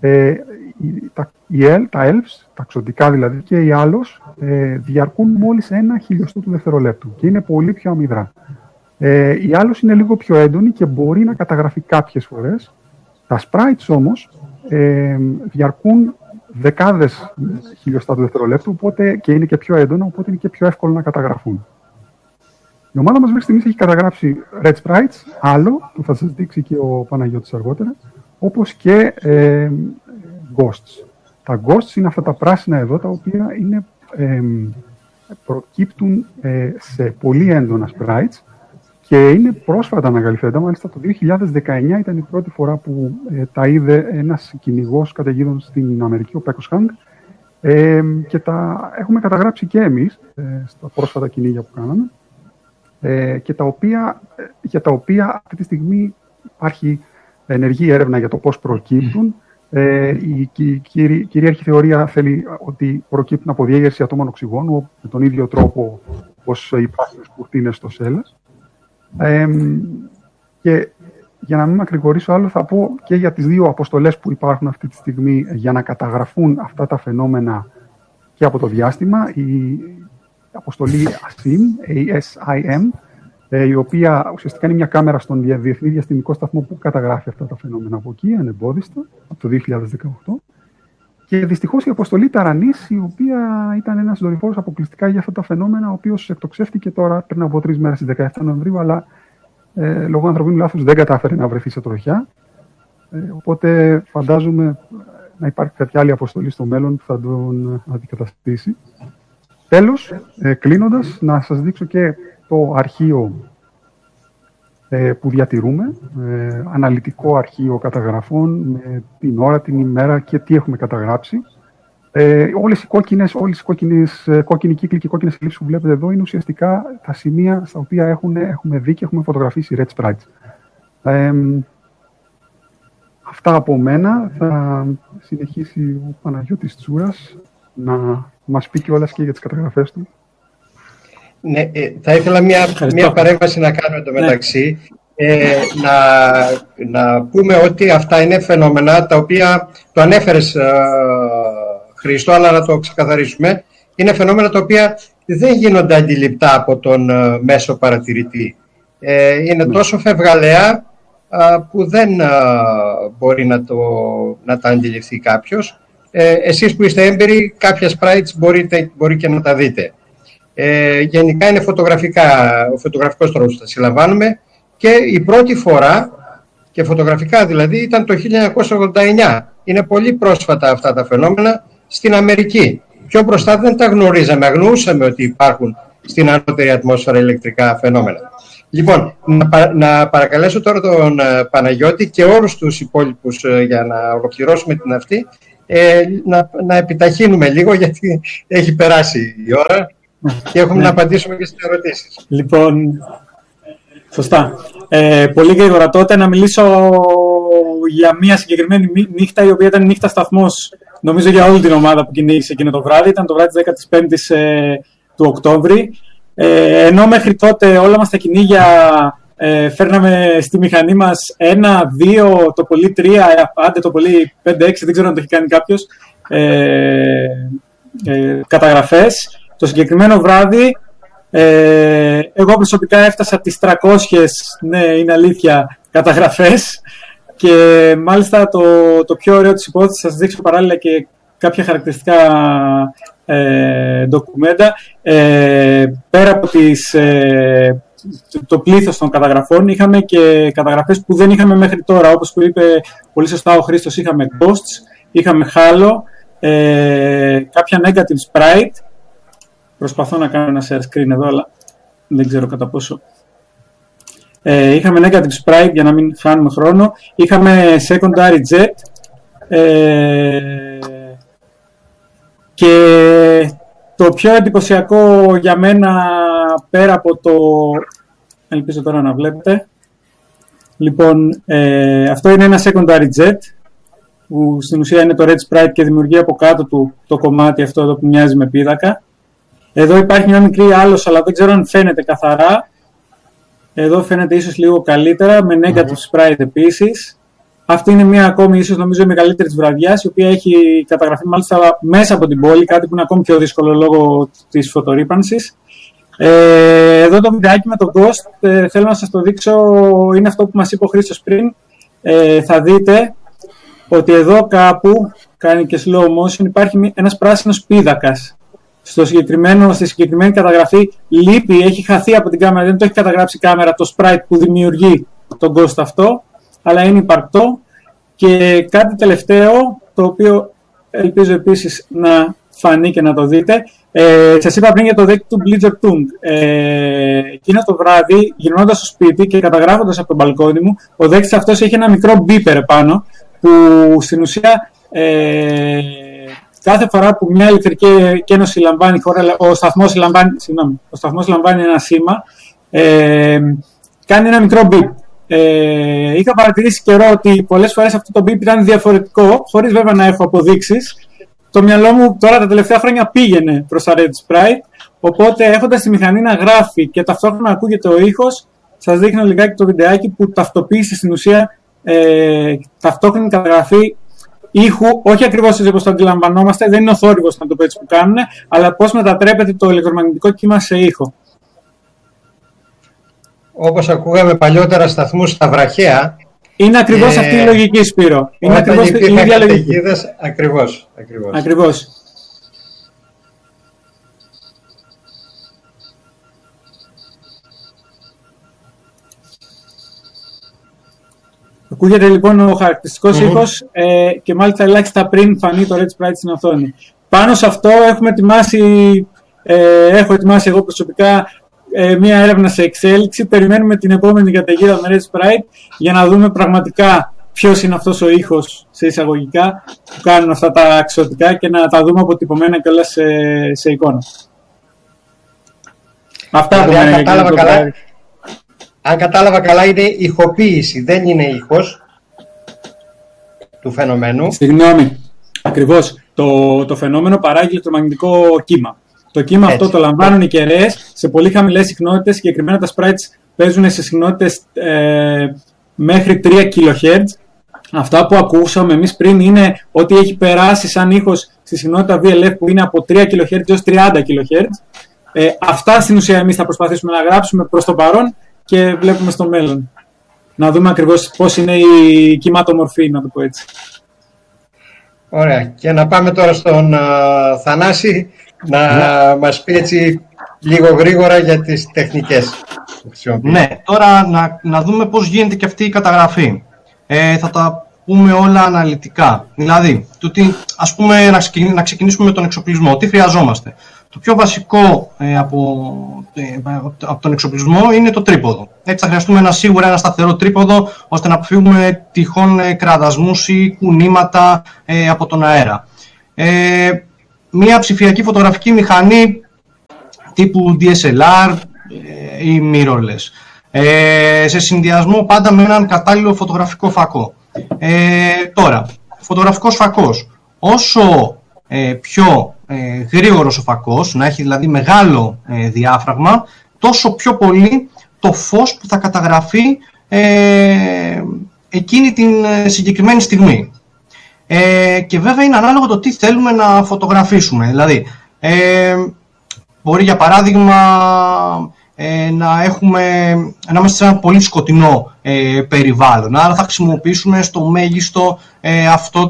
τα ELFs, τα ξωτικά δηλαδή, και οι άλλος διαρκούν μόλις 1 χιλιοστό του δευτερολέπτου και είναι πολύ πιο αμυδρά. Η άλλος είναι λίγο πιο έντονη και μπορεί να καταγραφεί κάποιες φορές. Τα sprites όμως διαρκούν δεκάδες χιλιοστά του δευτερολέπτου, οπότε και είναι και πιο έντονα, οπότε είναι και πιο εύκολο να καταγραφούν. Η ομάδα μας μέχρι στιγμής έχει καταγράψει red sprites, άλλο, που θα σας δείξει και ο Παναγιώτης αργότερα, όπως και ghosts. Τα ghosts είναι αυτά τα πράσινα εδώ, τα οποία είναι, προκύπτουν σε πολύ έντονα sprites και είναι πρόσφατα ανακαλυφθέντα. Μάλιστα το 2019 ήταν η πρώτη φορά που τα είδε ένας κυνηγός καταιγίδων στην Αμερική, ο Pecos Hang, και τα έχουμε καταγράψει και εμείς στα πρόσφατα κυνήγια που κάναμε, και για τα οποία αυτή τη στιγμή υπάρχει ενεργή έρευνα για το πώς προκύπτουν. Η κυρίαρχη θεωρία θέλει ότι προκύπτουν από διέγερση ατόμων οξυγόνου με τον ίδιο τρόπο όπως οι πράσινες κουρτίνες στο Σέλλας. Και για να μην μακρηγορήσω άλλο, θα πω και για τις δύο αποστολές που υπάρχουν αυτή τη στιγμή για να καταγραφούν αυτά τα φαινόμενα και από το διάστημα. Η αποστολή ASIM, η οποία ουσιαστικά είναι μια κάμερα στον Διεθνή Διαστημικό Σταθμό που καταγράφει αυτά τα φαινόμενα από εκεί, ανεμπόδιστα, από το 2018. Και δυστυχώς η αποστολή Ταρανής, η οποία ήταν ένας δορυφόρος αποκλειστικά για αυτά τα φαινόμενα, ο οποίος εκτοξεύτηκε τώρα πριν από 3 μέρες, στις 17 Νοεμβρίου, αλλά λόγω ανθρωπίνου λάθους δεν κατάφερε να βρεθεί σε τροχιά. Οπότε φαντάζομαι να υπάρχει κάποια άλλη αποστολή στο μέλλον που θα τον αντικαταστήσει. Τέλος, κλείνοντας, να σας δείξω και το αρχείο που διατηρούμε, αναλυτικό αρχείο καταγραφών με την ώρα, την ημέρα και τι έχουμε καταγράψει. Όλες οι κόκκινοι κύκλοι και κόκκινες ελλείψεις που βλέπετε εδώ είναι ουσιαστικά τα σημεία στα οποία έχουμε δει και έχουμε φωτογραφίσει red sprites. Αυτά από μένα. Θα συνεχίσει ο Παναγιώτης Τσούρας να μας πει κιόλας και για τις καταγραφές του. Ναι, θα ήθελα μια παρέμβαση να κάνω εντωμεταξύ. Να πούμε ότι αυτά είναι φαινόμενα τα οποία το ανέφερες, Χρήστο, αλλά να το ξεκαθαρίσουμε. Είναι φαινόμενα τα οποία δεν γίνονται αντιληπτά από τον μέσο παρατηρητή. Είναι τόσο φευγαλαία που δεν μπορεί να τα αντιληφθεί κάποιος. Εσείς που είστε έμπειροι, κάποια sprites μπορεί και να τα δείτε. Γενικά είναι ο φωτογραφικός τρόπος που τα συλλαμβάνουμε και η πρώτη φορά, και φωτογραφικά δηλαδή, ήταν το 1989. Είναι πολύ πρόσφατα αυτά τα φαινόμενα στην Αμερική. Πιο μπροστά δεν τα γνωρίζαμε, αγνοούσαμε ότι υπάρχουν στην ανώτερη ατμόσφαιρα ηλεκτρικά φαινόμενα. Λοιπόν, να παρακαλέσω τώρα τον Παναγιώτη και όλους τους υπόλοιπους για να ολοκληρώσουμε την αυτή, να επιταχύνουμε λίγο, γιατί έχει περάσει η ώρα και έχουμε να απαντήσουμε και στις ερωτήσεις. Λοιπόν, σωστά. Πολύ γρήγορα τότε να μιλήσω για μια συγκεκριμένη νύχτα, η οποία ήταν νύχτα σταθμός, νομίζω, για όλη την ομάδα που κυνήγησε εκείνο το βράδυ. Ήταν το βράδυ της 15ης του Οκτώβρη. Ενώ μέχρι τότε όλα μας τα κυνήγια φέρναμε στη μηχανή μας 1, 2, το πολύ 3, άντε το πολύ 5-6, δεν ξέρω αν το έχει κάνει κάποιος, καταγραφές. Το συγκεκριμένο βράδυ εγώ προσωπικά έφτασα τις 300, ναι, είναι αλήθεια, καταγραφές, και μάλιστα το πιο ωραίο της υπόθεσης, θα σας δείξω παράλληλα και κάποια χαρακτηριστικά ντοκουμέντα. Πέρα από το πλήθος των καταγραφών, είχαμε και καταγραφές που δεν είχαμε μέχρι τώρα. Όπως που είπε πολύ σωστά ο Χρήστος, είχαμε ghosts, είχαμε halo, κάποια negative sprite. Προσπαθώ να κάνω ένα share screen εδώ, αλλά δεν ξέρω κατά πόσο. Είχαμε negative sprite για να μην χάνουμε χρόνο. Είχαμε secondary jet. Και το πιο εντυπωσιακό για μένα, πέρα από το... Ελπίζω τώρα να βλέπετε. Λοιπόν, αυτό είναι ένα secondary jet, που στην ουσία είναι το red sprite και δημιουργεί από κάτω του το κομμάτι αυτό εδώ που μοιάζει με πίδακα. Εδώ υπάρχει μια μικρή άλωση, αλλά δεν ξέρω αν φαίνεται καθαρά. Εδώ φαίνεται ίσως λίγο καλύτερα, με negative sprite επίσης. Αυτή είναι μια ακόμη, ίσως νομίζω, η μεγαλύτερη της βραδιάς, η οποία έχει καταγραφεί μάλιστα μέσα από την πόλη, κάτι που είναι ακόμη πιο δύσκολο λόγω της φωτορύπανσης. Εδώ το βιντεάκι με τον Ghost, θέλω να σας το δείξω, είναι αυτό που μας είπε ο Χρήστος πριν. Θα δείτε ότι εδώ κάπου, κάνει και slow motion, υπάρχει ένας πράσινος πίδακας. Στη συγκεκριμένη καταγραφή λείπει, έχει χαθεί από την κάμερα, δεν το έχει καταγράψει η κάμερα το sprite που δημιουργεί τον Ghost αυτό, αλλά είναι υπαρκτό. Και κάτι τελευταίο, το οποίο ελπίζω επίσης να φανεί και να το δείτε. Σας είπα πριν για το δέκτη του Blizzard Tung. Εκείνο το βράδυ, γυρνώντας στο σπίτι και καταγράφοντας από τον μπαλκόνι μου, ο δέκτης αυτός έχει ένα μικρό beeper επάνω, που στην ουσία κάθε φορά που μια ηλεκτρική εκένωση λαμβάνει χώρα, ο σταθμός λαμβάνει ένα σήμα, κάνει ένα μικρό beep. Είχα παρατηρήσει καιρό ότι πολλές φορές αυτό το beep ήταν διαφορετικό, χωρίς βέβαια να έχω αποδείξεις. Το μυαλό μου τώρα τα τελευταία χρόνια πήγαινε προς τα Red Sprite, οπότε έχοντας τη μηχανή να γράφει και ταυτόχρονα ακούγεται ο ήχος, σας δείχνω λιγάκι το βιντεάκι που ταυτοποίησε στην ουσία ταυτόχρονη καταγραφή ήχου, όχι ακριβώς όπως το αντιλαμβανόμαστε, δεν είναι ο θόρυβος να το πω έτσι που κάνουν, αλλά πώς μετατρέπεται το ηλεκτρομαγνητικό κύμα σε ήχο. Όπως ακούγαμε παλιότερα σταθμούς στα βραχαία. Είναι ακριβώς αυτή η λογική, Σπύρο. Είναι ακριβώς η ίδια λογική. Ακριβώς. Ακούγεται λοιπόν ο χαρακτηριστικός ήχος και μάλιστα ελάχιστα πριν φανεί το Red Sprite στην οθόνη. Πάνω σε αυτό έχω ετοιμάσει εγώ προσωπικά μία έρευνα σε εξέλιξη. Περιμένουμε την επόμενη καταιγίδα με Red Sprite για να δούμε πραγματικά ποιος είναι αυτός ο ήχος, σε εισαγωγικά, που κάνουν αυτά τα εξωτικά και να τα δούμε αποτυπωμένα και όλα σε εικόνα. Αυτά από μένα. Αν κατάλαβα καλά, είναι ηχοποίηση, δεν είναι ήχος του φαινομένου. Συγγνώμη, ακριβώς. Το φαινόμενο παράγει ηλεκτρομαγνητικό κύμα. Το κύμα αυτό το λαμβάνουν οι κεραίες σε πολύ χαμηλές συχνότητες. Συγκεκριμένα τα sprites παίζουν σε συχνότητες μέχρι 3 kHz. Αυτά που ακούσαμε εμείς πριν είναι ότι έχει περάσει σαν ήχος στη συχνότητα VLF που είναι από 3 kHz έως 30 kHz. Αυτά στην ουσία εμείς θα προσπαθήσουμε να γράψουμε προς το παρόν και βλέπουμε στο μέλλον. Να δούμε ακριβώς πώς είναι η κυματομορφή, να το πω έτσι. Ωραία. Και να πάμε τώρα στον Θανάση να μας πει έτσι λίγο γρήγορα για τις τεχνικές που χρησιμοποιεί. Ναι, τώρα να δούμε πώς γίνεται και αυτή η καταγραφή. Θα τα πούμε όλα αναλυτικά. Δηλαδή, ας πούμε να ξεκινήσουμε με τον εξοπλισμό. Τι χρειαζόμαστε. Το πιο βασικό από τον εξοπλισμό είναι το τρίποδο. Έτσι θα χρειαστούμε σίγουρα ένα σταθερό τρίποδο, ώστε να αποφύγουμε τυχόν κραδασμούς ή κουνήματα από τον αέρα. Μία ψηφιακή φωτογραφική μηχανή τύπου DSLR ή mirrorless, σε συνδυασμό πάντα με έναν κατάλληλο φωτογραφικό φακό. Τώρα, φωτογραφικός φακός, όσο πιο γρήγορος ο φακός, να έχει δηλαδή μεγάλο διάφραγμα, τόσο πιο πολύ το φως που θα καταγραφεί εκείνη την συγκεκριμένη στιγμή. Και βέβαια είναι ανάλογο το τι θέλουμε να φωτογραφίσουμε. Δηλαδή, μπορεί για παράδειγμα να είμαστε σε ένα πολύ σκοτεινό περιβάλλον, άρα θα χρησιμοποιήσουμε στο μέγιστο αυτό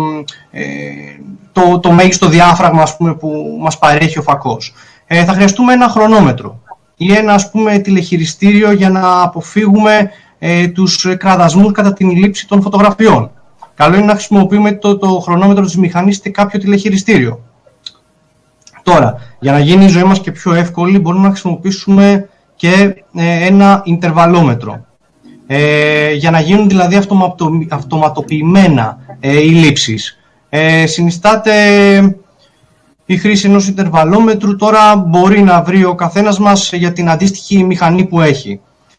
το μέγιστο διάφραγμα, ας πούμε, που μας παρέχει ο φακός. Θα χρειαστούμε ένα χρονόμετρο ή ένα, ας πούμε, τηλεχειριστήριο για να αποφύγουμε τους κραδασμούς κατά την λήψη των φωτογραφιών. Καλό είναι να χρησιμοποιούμε το χρονόμετρο της μηχανής σε κάποιο τηλεχειριστήριο. Τώρα, για να γίνει η ζωή μας και πιο εύκολη, μπορούμε να χρησιμοποιήσουμε και ένα ιντερβαλόμετρο. Για να γίνουν δηλαδή αυτοματοποιημένα οι λήψεις. Συνιστάται η χρήση ενός ιντερβαλόμετρου. Τώρα μπορεί να βρει ο καθένας μας για την αντίστοιχη μηχανή που έχει.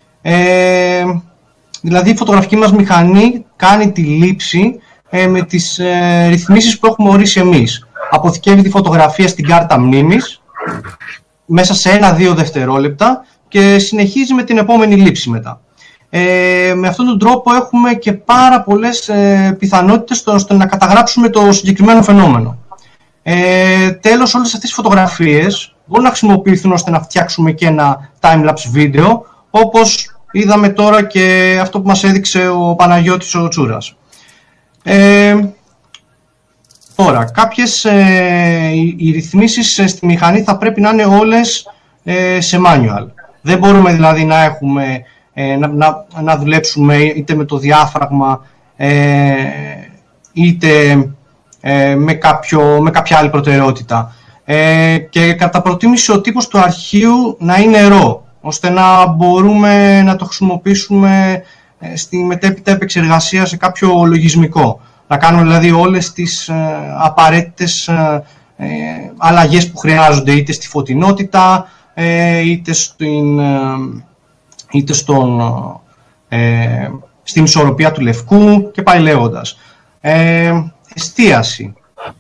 Δηλαδή η φωτογραφική μας μηχανή κάνει τη λήψη με τις ρυθμίσεις που έχουμε ορίσει εμείς. Αποθηκεύει τη φωτογραφία στην κάρτα μνήμης μέσα σε 1-2 δευτερόλεπτα και συνεχίζει με την επόμενη λήψη μετά. Με αυτόν τον τρόπο έχουμε και πάρα πολλές πιθανότητες ώστε να καταγράψουμε το συγκεκριμένο φαινόμενο. Τέλος, όλες αυτές οι φωτογραφίες μπορούν να χρησιμοποιηθούν ώστε να φτιάξουμε και ένα time-lapse βίντεο, όπως είδαμε τώρα και αυτό που μας έδειξε ο Παναγιώτης ο Τσούρας. Τώρα, οι ρυθμίσεις στη μηχανή θα πρέπει να είναι όλες σε manual. Δεν μπορούμε δηλαδή να δουλέψουμε είτε με το διάφραγμα είτε με κάποια άλλη προτεραιότητα. Και κατά προτίμηση ο τύπος του αρχείου να είναι RAW, ώστε να μπορούμε να το χρησιμοποιήσουμε στη μετέπειτα επεξεργασία σε κάποιο λογισμικό. Να κάνουμε δηλαδή όλες τις απαραίτητες αλλαγές που χρειάζονται, είτε στη φωτεινότητα, είτε στην ισορροπία του λευκού και πάει λέγοντας. Εστίαση.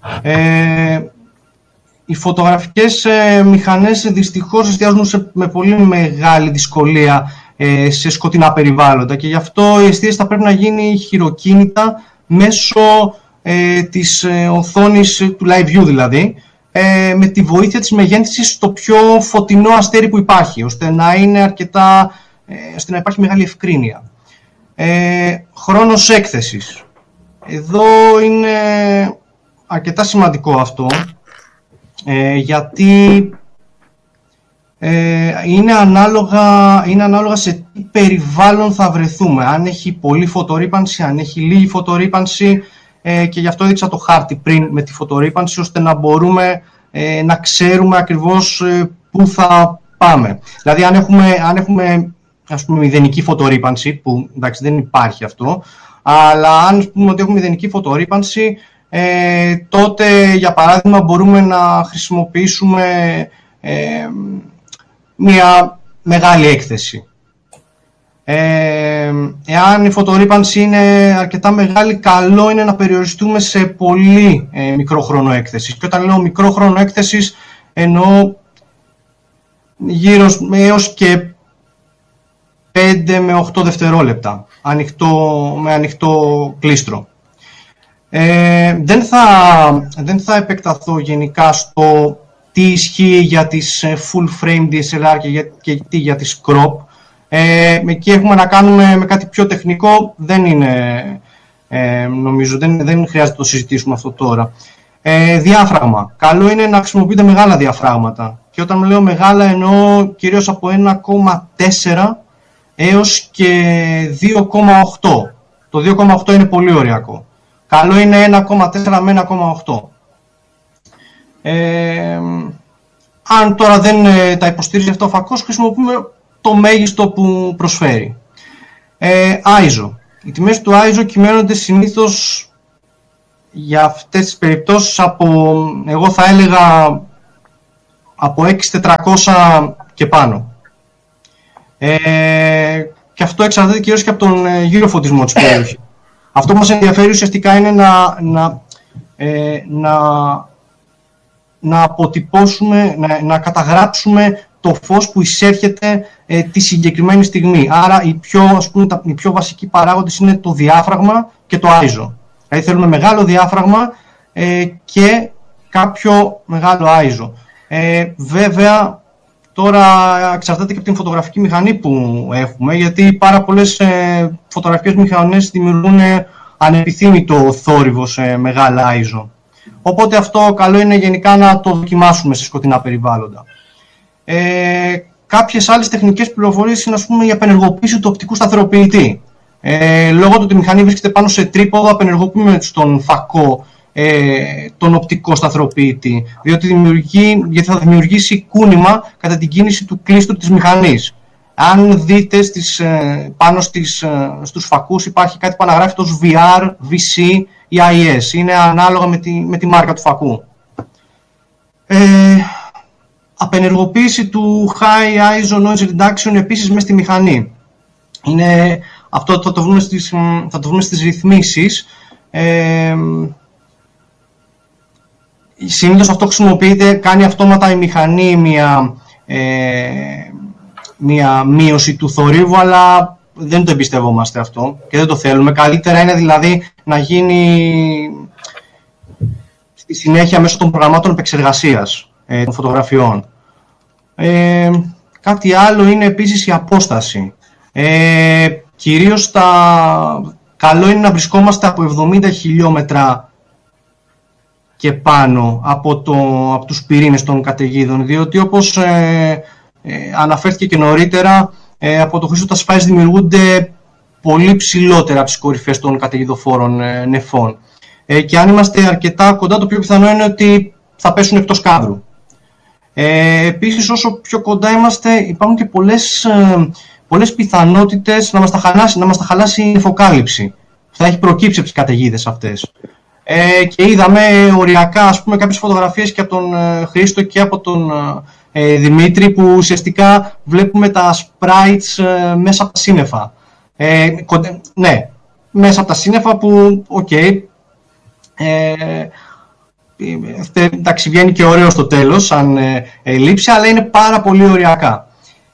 Οι φωτογραφικές μηχανές δυστυχώς εστιάζουν με πολύ μεγάλη δυσκολία σε σκοτεινά περιβάλλοντα και γι' αυτό η εστίαση θα πρέπει να γίνει χειροκίνητα μέσω της οθόνης του live view δηλαδή, με τη βοήθεια της μεγένθησης στο πιο φωτεινό αστέρι που υπάρχει, ώστε να είναι ώστε να υπάρχει μεγάλη ευκρίνεια. Χρόνος έκθεσης. Εδώ είναι αρκετά σημαντικό αυτό, γιατί είναι ανάλογα σε τι περιβάλλον θα βρεθούμε. Αν έχει πολλή φωτορύπανση, αν έχει λίγη φωτορύπανση, και γι' αυτό έδειξα το χάρτη πριν με τη φωτορύπανση, ώστε να μπορούμε να ξέρουμε ακριβώς πού θα πάμε. Δηλαδή αν έχουμε ας πούμε μηδενική φωτορύπανση, που εντάξει δεν υπάρχει αυτό, αλλά αν πούμε ότι έχουμε μηδενική φωτορύπανση, τότε για παράδειγμα μπορούμε να χρησιμοποιήσουμε μια μεγάλη έκθεση. Εάν η φωτορύπανση είναι αρκετά μεγάλη, καλό είναι να περιοριστούμε σε πολύ μικρό χρόνο έκθεσης. Και όταν λέω μικρό χρόνο έκθεσης, εννοώ γύρω έως και 5 με 8 δευτερόλεπτα, με ανοιχτό κλίστρο. Δεν θα επεκταθώ γενικά στο τι ισχύει για τις full frame DSLR και τι για τις crop. Εκεί έχουμε να κάνουμε με κάτι πιο τεχνικό, δεν είναι, νομίζω, δεν χρειάζεται να το συζητήσουμε αυτό τώρα. Διάφραγμα. Καλό είναι να χρησιμοποιείτε μεγάλα διαφράγματα. Και όταν λέω μεγάλα εννοώ κυρίως από 1,4 έως και 2,8. Το 2,8 είναι πολύ ωριακό. Καλό είναι 1,4 με 1,8. Αν τώρα δεν τα υποστηρίζει αυτό ο φακός, χρησιμοποιούμε το μέγιστο που προσφέρει. ISO. Οι τιμές του ISO κυμαίνονται συνήθως για αυτές τις περιπτώσεις εγώ θα έλεγα από 6400 και πάνω. Και αυτό εξαρτάται κυρίως και από τον γύρω-φωτισμό της περιοχής. Αυτό που μας ενδιαφέρει ουσιαστικά είναι να αποτυπώσουμε, να καταγράψουμε το φως που εισέρχεται τη συγκεκριμένη στιγμή. Άρα οι πιο βασικοί παράγοντες είναι το διάφραγμα και το ISO. Δηλαδή θέλουμε μεγάλο διάφραγμα και κάποιο μεγάλο ISO. Βέβαια, τώρα εξαρτάται και από την φωτογραφική μηχανή που έχουμε, γιατί πάρα πολλές φωτογραφικές μηχανές δημιουργούν ανεπιθύμητο θόρυβο σε μεγάλα ISO. Οπότε αυτό καλό είναι γενικά να το δοκιμάσουμε σε σκοτεινά περιβάλλοντα. Κάποιες άλλες τεχνικές πληροφορίες είναι, ας πούμε, η απενεργοποίηση του οπτικού σταθεροποιητή. Λόγω του ότι η μηχανή βρίσκεται πάνω σε τρίποδο, απενεργοποιούμε στον φακό τον οπτικό σταθεροποιητή, γιατί θα δημιουργήσει κούνημα κατά την κίνηση του κλίστρου της μηχανής. Αν δείτε πάνω στους φακούς υπάρχει κάτι που αναγράφεται ως VR, VC ή IS. Είναι ανάλογα με τη μάρκα του φακού. Απενεργοποίηση του High ISO Noise Reduction επίσης μέσα στη μηχανή. Αυτό θα το βρούμε στις ρυθμίσεις. Συνήθως αυτό χρησιμοποιείται, κάνει αυτόματα η μηχανή μια μείωση του θορύβου, αλλά δεν το εμπιστευόμαστε αυτό και δεν το θέλουμε. Καλύτερα είναι δηλαδή να γίνει στη συνέχεια μέσω των προγραμμάτων επεξεργασίας των φωτογραφιών. Κάτι άλλο είναι επίσης η απόσταση. Κυρίως καλό είναι να βρισκόμαστε από 70 χιλιόμετρα και πάνω από τους πυρήνες των καταιγίδων, διότι όπως αναφέρθηκε και νωρίτερα, από το χρήστο τα spice δημιουργούνται πολύ ψηλότερα από τις κορυφές των καταιγιδοφόρων νεφών. Και αν είμαστε αρκετά κοντά, το πιο πιθανό είναι ότι θα πέσουν εκτός κάδρου. Επίσης, όσο πιο κοντά είμαστε, υπάρχουν και πολλές πιθανότητες να μας τα χαλάσει η νεφοκάλυψη που θα έχει προκύψει από τις καταιγίδες αυτές. Και είδαμε οριακά, ας πούμε, κάποιες φωτογραφίες και από τον Χρήστο και από τον Δημήτρη, που ουσιαστικά βλέπουμε τα sprites μέσα από τα σύννεφα. Ναι, μέσα από τα σύννεφα που, εντάξει, βγαίνει και ωραίο στο τέλος σαν λήψη, αλλά είναι πάρα πολύ οριακά.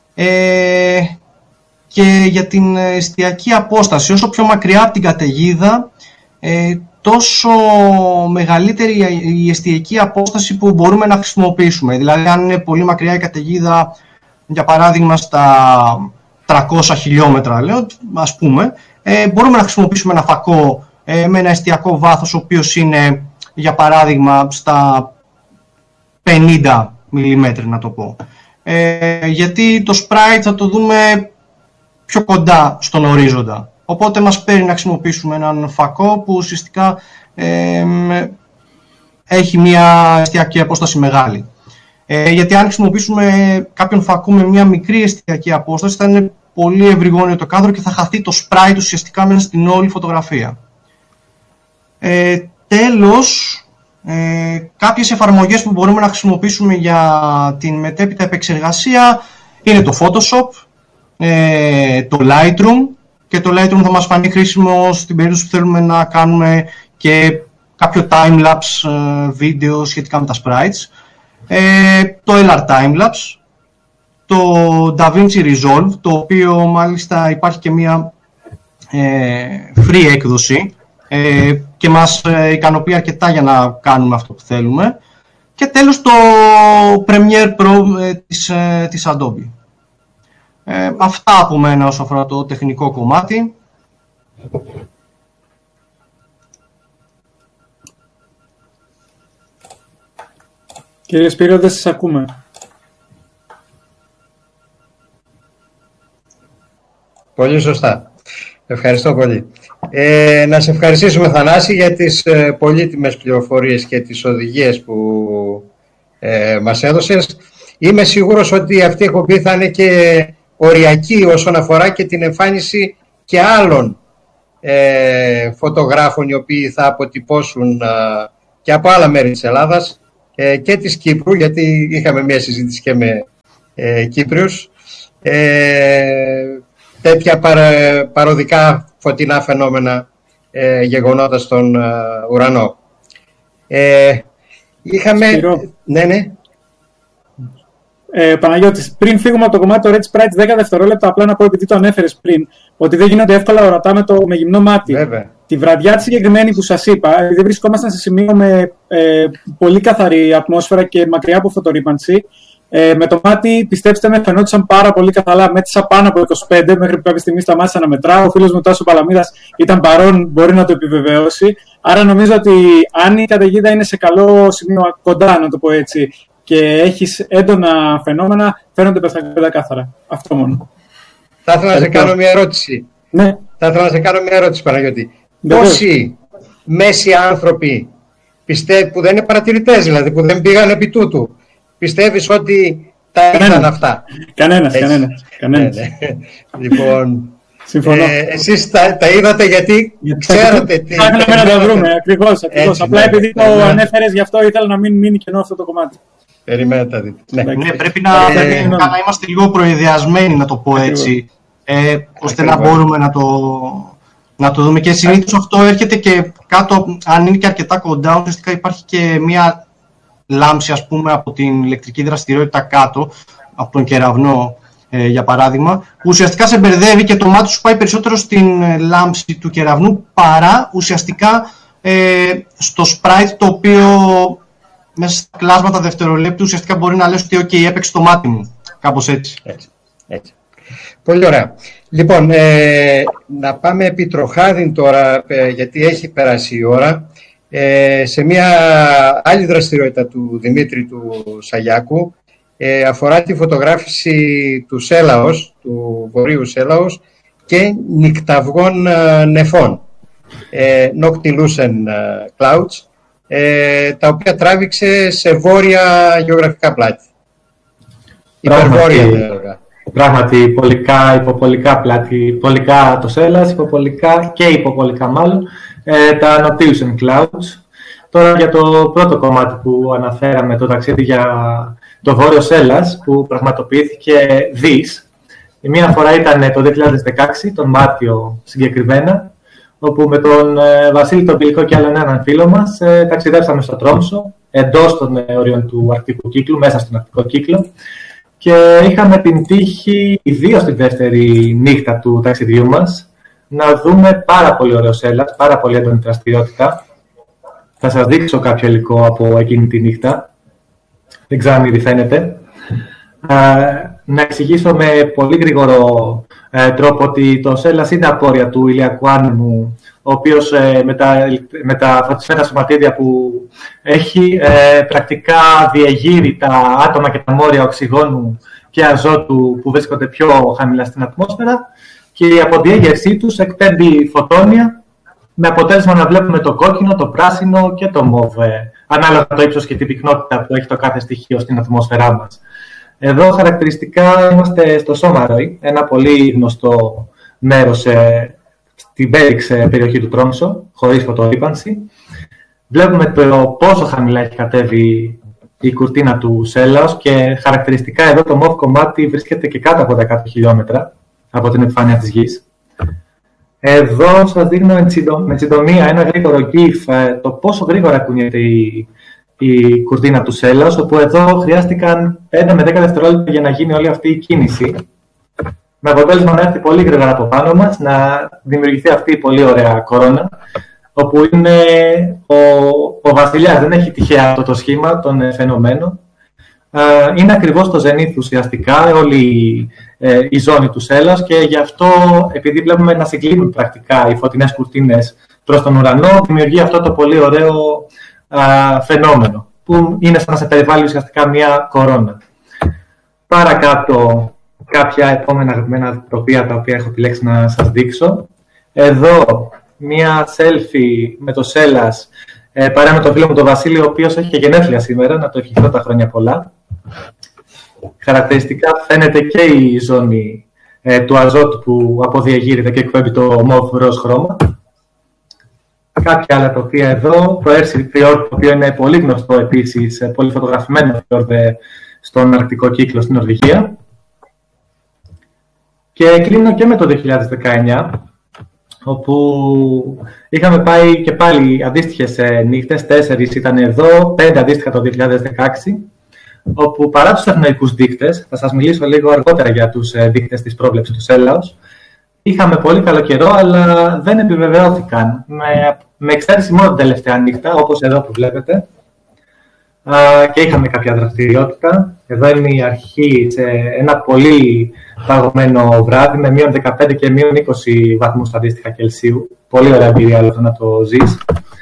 Και για την εστιακή απόσταση, όσο πιο μακριά από την καταιγίδα, τόσο μεγαλύτερη η εστιακή απόσταση που μπορούμε να χρησιμοποιήσουμε. Δηλαδή, αν είναι πολύ μακριά η καταιγίδα, για παράδειγμα στα 300 χιλιόμετρα, λέω, ας πούμε, μπορούμε να χρησιμοποιήσουμε ένα φακό με ένα εστιακό βάθος, ο οποίος είναι, για παράδειγμα, στα 50 μιλιμέτρ, να το πω. Γιατί το sprite θα το δούμε πιο κοντά στον ορίζοντα. Οπότε μας παίρνει να χρησιμοποιήσουμε έναν φακό που ουσιαστικά έχει μια εστιακή απόσταση μεγάλη. Γιατί αν χρησιμοποιήσουμε κάποιον φακό με μια μικρή εστιακή απόσταση, θα είναι πολύ ευρυγόνιο το κάδρο και θα χαθεί το sprite ουσιαστικά μέσα στην όλη φωτογραφία. Τέλος, κάποιες εφαρμογές που μπορούμε να χρησιμοποιήσουμε για την μετέπειτα επεξεργασία είναι το Photoshop, το Lightroom, και το Lightroom θα μας φανεί χρήσιμο στην περίπτωση που θέλουμε να κάνουμε και κάποιο time-lapse βίντεο σχετικά με τα sprites, το LR Timelapse, το DaVinci Resolve, το οποίο μάλιστα υπάρχει και μια free έκδοση και μας ικανοποιεί αρκετά για να κάνουμε αυτό που θέλουμε, και τέλος το Premiere Pro της Adobe. Αυτά από μένα όσο αφορά το τεχνικό κομμάτι. Κύριε Σπύρο, δεν σας ακούμε. Πολύ σωστά. Ευχαριστώ πολύ. Να σε ευχαριστήσουμε, Θανάση, για τις πολύτιμες πληροφορίες και τις οδηγίες που μας έδωσες. είμαι σίγουρος ότι αυτή η εκπομπή θα είναι και οριακή όσον αφορά και την εμφάνιση και άλλων φωτογράφων οι οποίοι θα αποτυπώσουν και από άλλα μέρη της Ελλάδας και της Κύπρου, γιατί είχαμε μια συζήτηση και με Κύπριους, τέτοια παροδικά φωτεινά φαινόμενα γεγονότα στον ουρανό. Είχαμε... Ναι. Παναγιώτης, πριν φύγουμε από το κομμάτι του Red Sprite 10 δευτερόλεπτα, απλά να πω, επειδή το ανέφερες πριν, ότι δεν γίνονται εύκολα ορατά με γυμνό μάτι. Βέβαια. Τη βραδιά τη συγκεκριμένη που σας είπα, επειδή βρισκόμασταν σε σημείο με πολύ καθαρή ατμόσφαιρα και μακριά από φωτορύπανση, με το μάτι, πιστέψτε με, φαινόντουσαν πάρα πολύ καθαρά. Μέτρησα πάνω από 25, μέχρι που κάποια στιγμή σταμάτησα να μετράω. Ο φίλος μου Τάσο Παλαμίδας ήταν παρόν, μπορεί να το επιβεβαιώσει. Άρα νομίζω ότι αν η καταιγίδα είναι σε καλό σημείο, κοντά να το πω έτσι, και έχεις έντονα φαινόμενα, φαίνονται πεντακάθαρα. Αυτό μόνο. Θα ήθελα να σε κάνω μια ερώτηση. Ναι. Θα ήθελα να σε κάνω μια ερώτηση, Παναγιώτη. Πόσοι μέσοι άνθρωποι που δεν είναι παρατηρητές, δηλαδή που δεν πήγαν επί τούτου, πιστεύεις ότι τα είδαν αυτά? Κανένας. Ναι. Λοιπόν, συμφωνώ. Εσείς τα είδατε γιατί ξέρατε τι... Ψάχναμε να τα βρούμε, ακριβώς. Απλά επειδή το ανέφερες, γι' αυτό ήθελα να μην μείνει κενό αυτό το κομμάτι. Περιμένετε να δείτε. Ναι, πρέπει να είμαστε λίγο προειδιασμένοι, να το πω έτσι, ώστε να μπορούμε να το δούμε. Και συνήθως αυτό έρχεται και κάτω, αν είναι και αρκετά κοντά, ουσιαστικά υπάρχει και μία λάμψη, ας πούμε, από την ηλεκτρική δραστηριότητα κάτω, από τον κεραυνό, για παράδειγμα, που ουσιαστικά σε μπερδεύει και το μάτι σου πάει περισσότερο στην λάμψη του κεραυνού παρά ουσιαστικά στο sprite, το οποίο μέσα στα κλάσματα δευτερολέπτου ουσιαστικά μπορεί να λες ότι OK, έπαιξε το μάτι μου. Κάπως έτσι. Έτσι. Πολύ ωραία. Λοιπόν, να πάμε επί τροχάδιν τώρα, γιατί έχει περάσει η ώρα, σε μια άλλη δραστηριότητα του Δημήτρη του Σαγιάκου. Αφορά τη φωτογράφηση του Σέλαος, του βορείου Σέλαος και νυκταυγών νεφών, Noctilucent Clouds, τα οποία τράβηξε σε βόρεια γεωγραφικά πλάτη. Υπερβόρεια, βέβαια. Πράγματι, υποπολικά πλάτη, πολικά το Σέλας, υποπολικά και υποπολικά μάλλον, τα Noctilucent Clouds. Τώρα για το πρώτο κομμάτι που αναφέραμε, το ταξίδι για το Βόρειο Σέλας, που πραγματοποιήθηκε δις. Η μία φορά ήταν το 2016, τον Μάρτιο συγκεκριμένα, όπου με τον Βασίλη τον Πηλικό και άλλον έναν φίλο μας ταξιδέψαμε στο Τρόμσο, εντός των όριων του Αρκτικού κύκλου, μέσα στον Αρκτικό κύκλο, και είχαμε την τύχη, ιδίως τη δεύτερη νύχτα του ταξιδιού μας, να δούμε πάρα πολύ ωραίο Σέλας, πάρα πολύ έντονη δραστηριότητα. Θα σας δείξω κάποιο υλικό από εκείνη τη νύχτα. Δεν ξέρω αν ήδη φαίνεται. Να εξηγήσω με πολύ γρήγορο τρόπο ότι το Σέλας είναι απόρρια του ηλιακού άνεμου, ο οποίος με τα φωτισμένα σωματίδια που έχει πρακτικά διεγείρει τα άτομα και τα μόρια οξυγόνου και αζότου που βρίσκονται πιο χαμηλά στην ατμόσφαιρα, και η αποδιέγερσή τους εκπέμπει φωτόνια, με αποτέλεσμα να βλέπουμε το κόκκινο, το πράσινο και το μοβ, ανάλογα το ύψος και την πυκνότητα που έχει το κάθε στοιχείο στην ατμόσφαιρά μας. Εδώ χαρακτηριστικά είμαστε στο Σόμαροϊ, ένα πολύ γνωστό μέρος στην Πέριξ περιοχή του Τρόμσο, χωρίς φωτορύπανση. Βλέπουμε το πόσο χαμηλά έχει κατέβει η κουρτίνα του Σέλαος και χαρακτηριστικά εδώ το μοβ κομμάτι βρίσκεται και κάτω από 10 χιλιόμετρα από την επιφάνεια της Γης. Εδώ σας δείχνω με συντομία ένα γρήγορο GIF, το πόσο γρήγορα κουνιέται η κουρτίνα του Σέλαος, όπου εδώ χρειάστηκαν 5 με 10 δευτερόλεπτα για να γίνει όλη αυτή η κίνηση, με αποτέλεσμα να έρθει πολύ γρήγορα από πάνω μας, να δημιουργηθεί αυτή η πολύ ωραία κορώνα, όπου είναι ο βασιλιάς, δεν έχει τυχαία αυτό το σχήμα των φαινομένων. Είναι ακριβώς στο ζενήθ ουσιαστικά όλη η ζώνη του Σέλαος, και γι' αυτό, επειδή βλέπουμε να συγκλίνουν πρακτικά οι φωτεινές κουρτίνες προς τον ουρανό, δημιουργεί αυτό το πολύ ωραίο φαινόμενο, που είναι σαν να σε περιβάλλει ουσιαστικά μια κορώνα. Παρακάτω, κάποια επόμενα αγαπημένα τοπία τα οποία έχω επιλέξει να σας δείξω. Εδώ, μια selfie με το Σέλας, παρά με τον φίλο μου τον Βασίλη, ο οποίος έχει και γενέθλια σήμερα, να το ευχηθώ τα χρόνια πολλά. Χαρακτηριστικά φαίνεται και η ζώνη του αζότου που αποδιαγείρεται και εκπέμπει το μοβ ροζ χρώμα. Κάποια άλλα τοπία εδώ, το Έρσι Φιόρντ, το οποίο είναι πολύ γνωστό επίσης, πολύ φωτογραφημένο φιόρντ στον Αρκτικό κύκλο στην Νορβηγία. Και κλείνω και με το 2019, όπου είχαμε πάει και πάλι αντίστοιχες νύχτες, 4 ήταν εδώ, 5 αντίστοιχα το 2016, όπου παρά τους ευνοϊκούς δείκτες, θα σας μιλήσω λίγο αργότερα για τους δείκτες της πρόβλεψης του Σέλαος, είχαμε πολύ καλό καιρό, αλλά δεν επιβεβαιώθηκαν, με εξαίρεση μόνο την τελευταία νύχτα, όπως εδώ που βλέπετε, και είχαμε κάποια δραστηριότητα. Εδώ είναι η αρχή σε ένα πολύ παγωμένο βράδυ, με μείον 15 και μείον 20 βαθμούς αντίστοιχα Κελσίου. Πολύ ωραία εμπειρία όλο αυτό να το ζεις.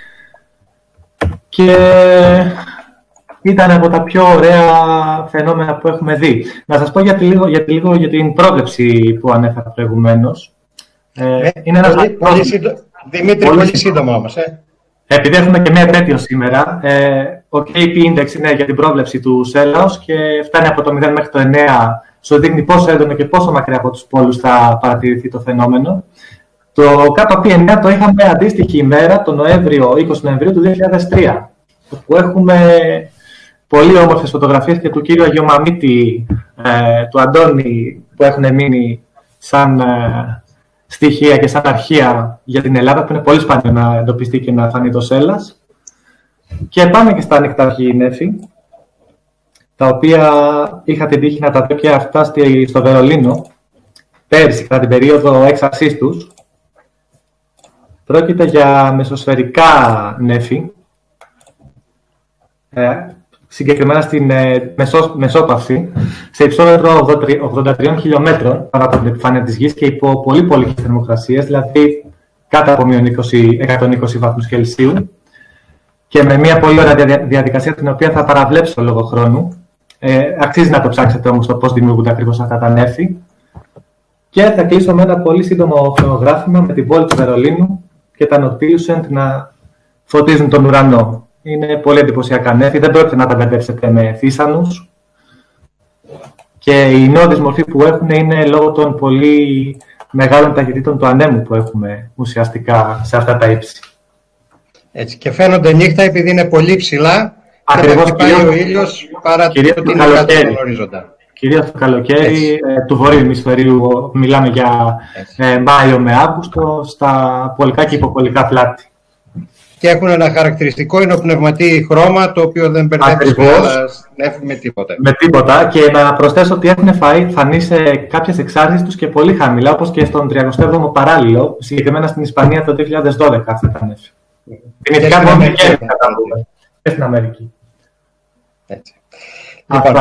Και ήταν από τα πιο ωραία φαινόμενα που έχουμε δει. Να σας πω λίγο για την πρόβλεψη που ανέφερα προηγουμένως. Είναι ένας Δημήτρη, πολύ σύντομα όμως. Επειδή έχουμε και μία επέτειο σήμερα, ο KP Index είναι για την πρόβλεψη του Σέλαος και φτάνει από το 0 μέχρι το 9, σου δείχνει πόσο έντονο και πόσο μακριά από τους πόλους θα παρατηρηθεί το φαινόμενο. Το KP9 το είχαμε αντίστοιχη ημέρα, το 20 Νοεμβρίου του 2003, όπου έχουμε πολύ όμορφες φωτογραφίες και του κύριου Αγιομαμίτη, του Αντώνη, που έχουν μείνει σαν στοιχεία και σαν αρχεία για την Ελλάδα, που είναι πολύ σπάνιο να εντοπιστεί και να φανεί το Σέλας. Και πάμε και στα νεκταρχή νέφη, τα οποία είχα την τύχη να τα δω και αυτά στο Βερολίνο, πέρυσι, κατά την περίοδο έξαρσής τους. Πρόκειται για μεσοσφαιρικά νέφη, συγκεκριμένα στην μεσόπαυση, σε υψόμετρο 83 χιλιόμετρων πάνω από την επιφάνεια της Γης και υπό πολύ πολλές θερμοκρασίες, δηλαδή κάτω από μείον 120 βαθμούς Κελσίου, και με μια πολύ ωραία διαδικασία, την οποία θα παραβλέψω λόγω χρόνου. Αξίζει να το ψάξετε όμως το πώς δημιουργούνται ακριβώς αυτά τα νέφη. Και θα κλείσω με ένα πολύ σύντομο χειρογράφημα με την πόλη του Βερολίνου και τα Νοτίλουσεντ να φωτίζουν τον ουρανό. Είναι πολύ εντυπωσιακά νέφη, δεν πρόκειται να τα μπερδέψετε με θύσανους. Και η νεώδης μορφή που έχουν είναι λόγω των πολύ μεγάλων ταχυτήτων του ανέμου που έχουμε ουσιαστικά σε αυτά τα ύψη. Έτσι, και φαίνονται νύχτα επειδή είναι πολύ ψηλά. Ακριβώς, και πάει ο ήλιος παρά το ότι είναι κάτω στον ορίζοντα. Κυρίως το καλοκαίρι του βορείου ημισφαιρίου, μιλάμε για Μάιο με Αύγουστο, στα πολικά και υποπολικά πλάτη. Και έχουν ένα χαρακτηριστικό υνοπνευματί χρώμα, το οποίο δεν μπερδεύει με τίποτα. Με τίποτα. Και να προσθέσω ότι έχουν φανεί σε κάποιες εξάρτησεις τους και πολύ χαμηλά, όπως και στον 37ο παράλληλο, συγκεκριμένα στην Ισπανία το 2012 αυτά τα νέφη. Δυνητικά μόνο και στην Αμερική. Έτσι. Λοιπόν,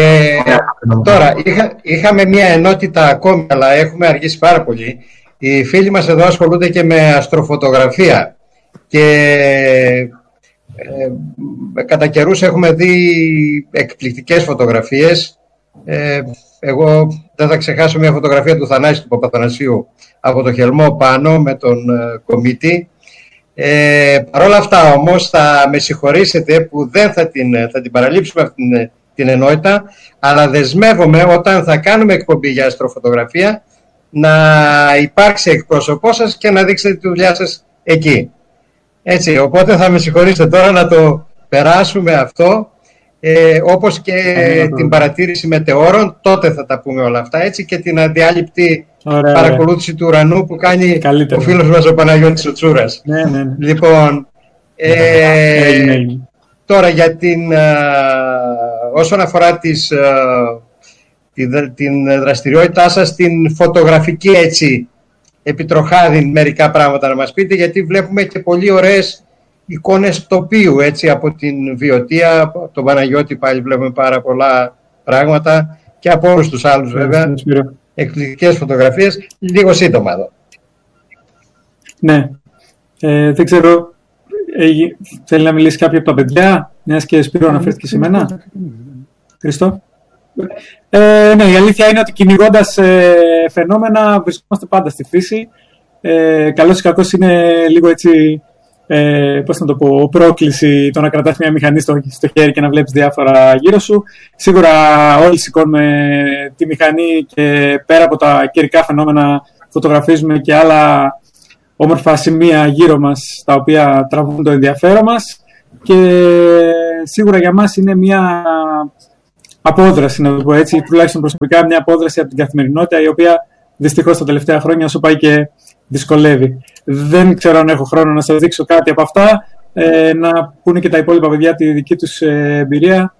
τώρα, είχαμε μία ενότητα ακόμη, αλλά έχουμε αργήσει πάρα πολύ. Οι φίλοι μας εδώ ασχολούνται και με αστροφωτογραφία και κατά καιρούς έχουμε δει εκπληκτικές φωτογραφίες. Εγώ δεν θα ξεχάσω μια φωτογραφία του Θανάση του Παπαθανασίου από το Χελμό πάνω με τον Κομίτη. Παρ' όλα αυτά όμως θα με συγχωρήσετε που δεν θα την παραλείψουμε αυτή την ενότητα, αλλά δεσμεύομαι όταν θα κάνουμε εκπομπή για αστροφωτογραφία να υπάρξει εκπρόσωπό σας και να δείξετε τη δουλειά σας εκεί. Έτσι, οπότε θα με συγχωρήσετε τώρα να το περάσουμε αυτό, όπως και την παρατήρηση μετεώρων, τότε θα τα πούμε όλα αυτά, έτσι, και την αδιάλειπτη παρακολούθηση του ουρανού που κάνει ο φίλος μας ο Παναγιώτης ο Τσούρας. Ναι. Λοιπόν, τώρα για όσον αφορά την δραστηριότητά σας, την φωτογραφική, έτσι, επιτροχάδι, μερικά πράγματα να μας πείτε, γιατί βλέπουμε και πολύ ωραίες εικόνες τοπίου, έτσι, από την Βιωτία, από τον Παναγιώτη πάλι βλέπουμε πάρα πολλά πράγματα και από όλους τους άλλους βέβαια, εκπληκτικές φωτογραφίες. Λίγο σύντομα εδώ. Ναι, δεν ξέρω, θέλει να μιλήσει κάποιο από τα παιδιά, μιας και Σπύρο αναφέρθηκε σε μένα. Χριστό. Ναι, η αλήθεια είναι ότι κυνηγώντας φαινόμενα βρισκόμαστε πάντα στη φύση. Καλώς ή κακώς είναι λίγο έτσι πώς να το πω, πρόκληση το να κρατάς μια μηχανή στο χέρι και να βλέπεις διάφορα γύρω σου. Σίγουρα όλοι σηκώνουμε τη μηχανή και πέρα από τα καιρικά φαινόμενα φωτογραφίζουμε και άλλα όμορφα σημεία γύρω μας τα οποία τραβούν το ενδιαφέρον μας, και σίγουρα για μας είναι μια απόδραση, να το πω έτσι, τουλάχιστον προσωπικά μια απόδραση από την καθημερινότητα, η οποία δυστυχώς τα τελευταία χρόνια όσο πάει και δυσκολεύει. Δεν ξέρω αν έχω χρόνο να σας δείξω κάτι από αυτά, να πούνε και τα υπόλοιπα παιδιά τη δική τους εμπειρία.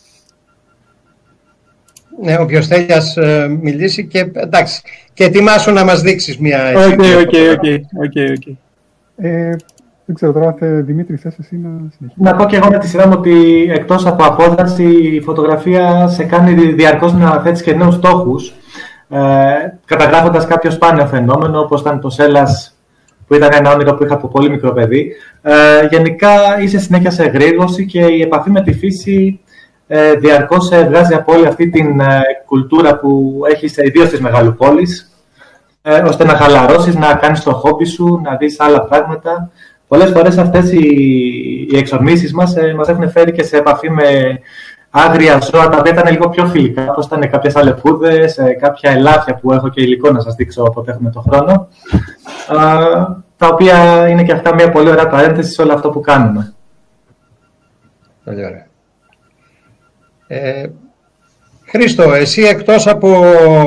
Ναι, όποιος θέλει ας μιλήσει και εντάξει. Και ετοιμάσου να μας δείξεις μια... Οκ. Δεν ξέρω τώρα, Δημήτρη, θες εσύ να συνεχίσεις? Να πω και εγώ με τη σειρά μου ότι εκτός από απόδραση, η φωτογραφία σε κάνει διαρκώς να αναθέτεις και νέους στόχους, καταγράφοντας κάποιο σπάνιο φαινόμενο, όπως ήταν το Σέλλας, που ήταν ένα όνειρο που είχα από πολύ μικρό παιδί. Γενικά είσαι συνέχεια σε εγρήγορση και η επαφή με τη φύση διαρκώς βγάζει από όλη αυτή την κουλτούρα που έχεις ιδίως στις μεγαλοπόλεις, ώστε να χαλαρώσεις, να κάνεις το χόμπι σου, να δεις άλλα πράγματα. Πολλές φορές αυτές οι εξορμήσεις μας έχουν φέρει και σε επαφή με άγρια ζώα, τα οποία ήταν λίγο πιο φιλικά, όπως ήταν κάποιες αλεπούδες, κάποια ελάφια που έχω και υλικό να σας δείξω όποτε έχουμε το χρόνο, τα οποία είναι και αυτά μια πολύ ωραία παρένθεση σε όλο αυτό που κάνουμε. Πολύ ωραία. Χρήστο, εσύ εκτός από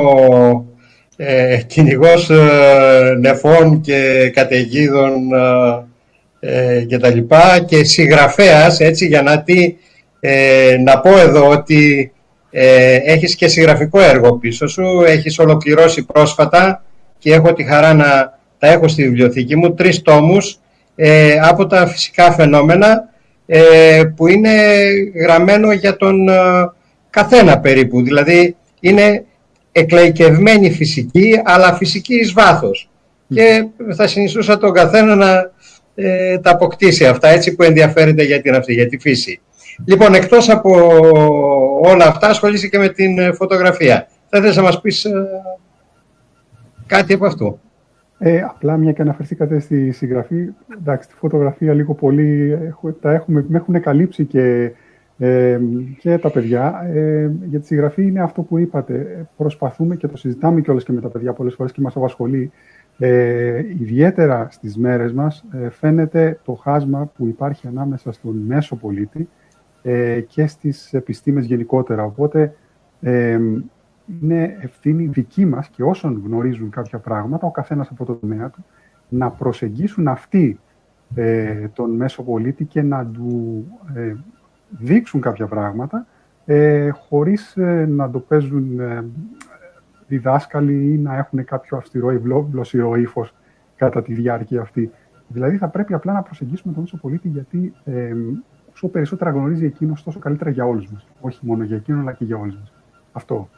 κυνηγός νεφών και καταιγίδων και τα λοιπά και συγγραφέας, έτσι, για να πω εδώ ότι έχεις και συγγραφικό έργο πίσω σου, έχεις ολοκληρώσει πρόσφατα και έχω τη χαρά να τα έχω στη βιβλιοθήκη μου, 3 τόμους από τα φυσικά φαινόμενα, που είναι γραμμένο για τον καθένα περίπου, δηλαδή είναι εκλαϊκευμένη φυσική, αλλά φυσική εις βάθος. Και θα συνιστούσα τον καθένα να τα αποκτήσει αυτά, έτσι, που ενδιαφέρεται για τη φύση. Λοιπόν, εκτός από όλα αυτά, ασχολείσαι και με την φωτογραφία. Θα ήθελες να μας πεις κάτι από αυτό? Απλά μια και αναφερθήκατε στη συγγραφή, εντάξει, τη φωτογραφία λίγο πολύ με έχουν καλύψει και τα παιδιά. Για τη συγγραφή είναι αυτό που είπατε. Προσπαθούμε και το συζητάμε κιόλας και με τα παιδιά πολλές φορές και μας απασχολεί. Ιδιαίτερα στις μέρες μας φαίνεται το χάσμα που υπάρχει ανάμεσα στον μέσο πολίτη και στις επιστήμες γενικότερα. Οπότε είναι ευθύνη δική μας και όσων γνωρίζουν κάποια πράγματα, ο καθένας από το τομέα του, να προσεγγίσουν αυτοί τον μέσο πολίτη και να του δείξουν κάποια πράγματα χωρίς να το παίζουν διδάσκαλοι ή να έχουν κάποιο αυστηρό ή γλωσσιρό ύφος κατά τη διάρκεια αυτή. Δηλαδή θα πρέπει απλά να προσεγγίσουμε τον μέσο πολίτη, γιατί όσο περισσότερα γνωρίζει εκείνος, τόσο καλύτερα για όλους μας. Όχι μόνο για εκείνον, αλλά και για όλους μας. Αυτό.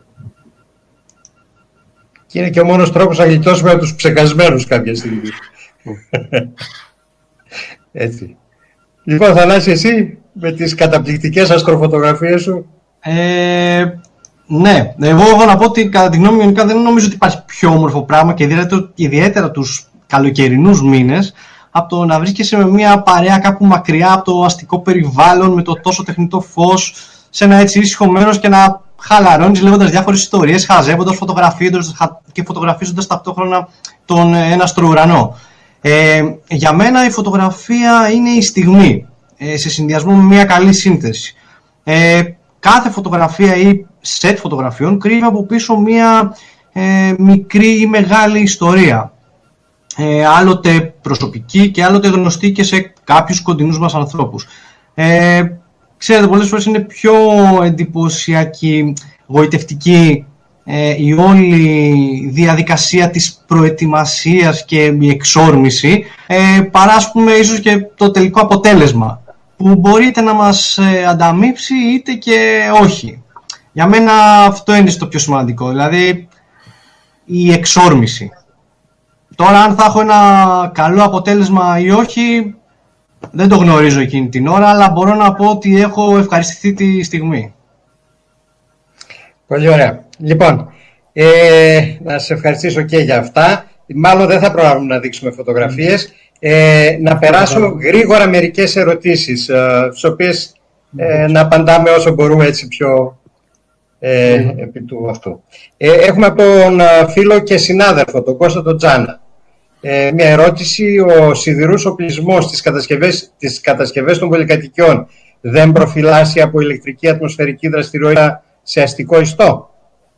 Και είναι και ο μόνος τρόπος να γλιτώσουμε από τους ψεκασμένους κάποια στιγμή. Έτσι. Λοιπόν, Θανάση, εσύ με τις καταπληκτικές αστροφωτογραφίες σου. Ναι, εγώ έχω να πω ότι κατά τη γνώμη μου δεν νομίζω ότι υπάρχει πιο όμορφο πράγμα και ιδιαίτερα τους καλοκαιρινούς μήνες από το να βρίσκεσαι με μια παρέα κάπου μακριά από το αστικό περιβάλλον, με το τόσο τεχνητό φως, σε ένα έτσι ήσυχο μέρος και να χαλαρώνεις λέγοντας διάφορες ιστορίες, χαζεύοντας, φωτογραφίζοντας ταυτόχρονα τον έναστρο ουρανό. Για μένα η φωτογραφία είναι η στιγμή, σε συνδυασμό με μια καλή σύνθεση. Κάθε φωτογραφία ή σετ φωτογραφιών κρύβει από πίσω μια μικρή ή μεγάλη ιστορία. Άλλοτε προσωπική και άλλοτε γνωστή και σε κάποιους κοντινούς μας ανθρώπους. Ξέρετε, πολλές φορές είναι πιο εντυπωσιακή, γοητευτική η όλη διαδικασία της προετοιμασίας και η εξόρμηση, παρά, ας πούμε, ίσως και το τελικό αποτέλεσμα, που μπορείτε να μας ανταμείψει είτε και όχι. Για μένα αυτό είναι το πιο σημαντικό, δηλαδή η εξόρμηση. Τώρα αν θα έχω ένα καλό αποτέλεσμα ή όχι, δεν το γνωρίζω εκείνη την ώρα, αλλά μπορώ να πω ότι έχω ευχαριστηθεί τη στιγμή. Πολύ ωραία. Λοιπόν, να σε ευχαριστήσω και για αυτά. Μάλλον δεν θα προλάβουμε να δείξουμε φωτογραφίες. Να περάσω γρήγορα μερικές ερωτήσεις, στις οποίες να απαντάμε όσο μπορούμε έτσι πιο επί του αυτού. Έχουμε από τον φίλο και συνάδελφο, τον Κώστα τον Τζάνα. Μια ερώτηση: ο σιδηρούς οπλισμός στις κατασκευές των πολυκατοικιών δεν προφυλάσσει από ηλεκτρική ατμοσφαιρική δραστηριότητα σε αστικό ιστό?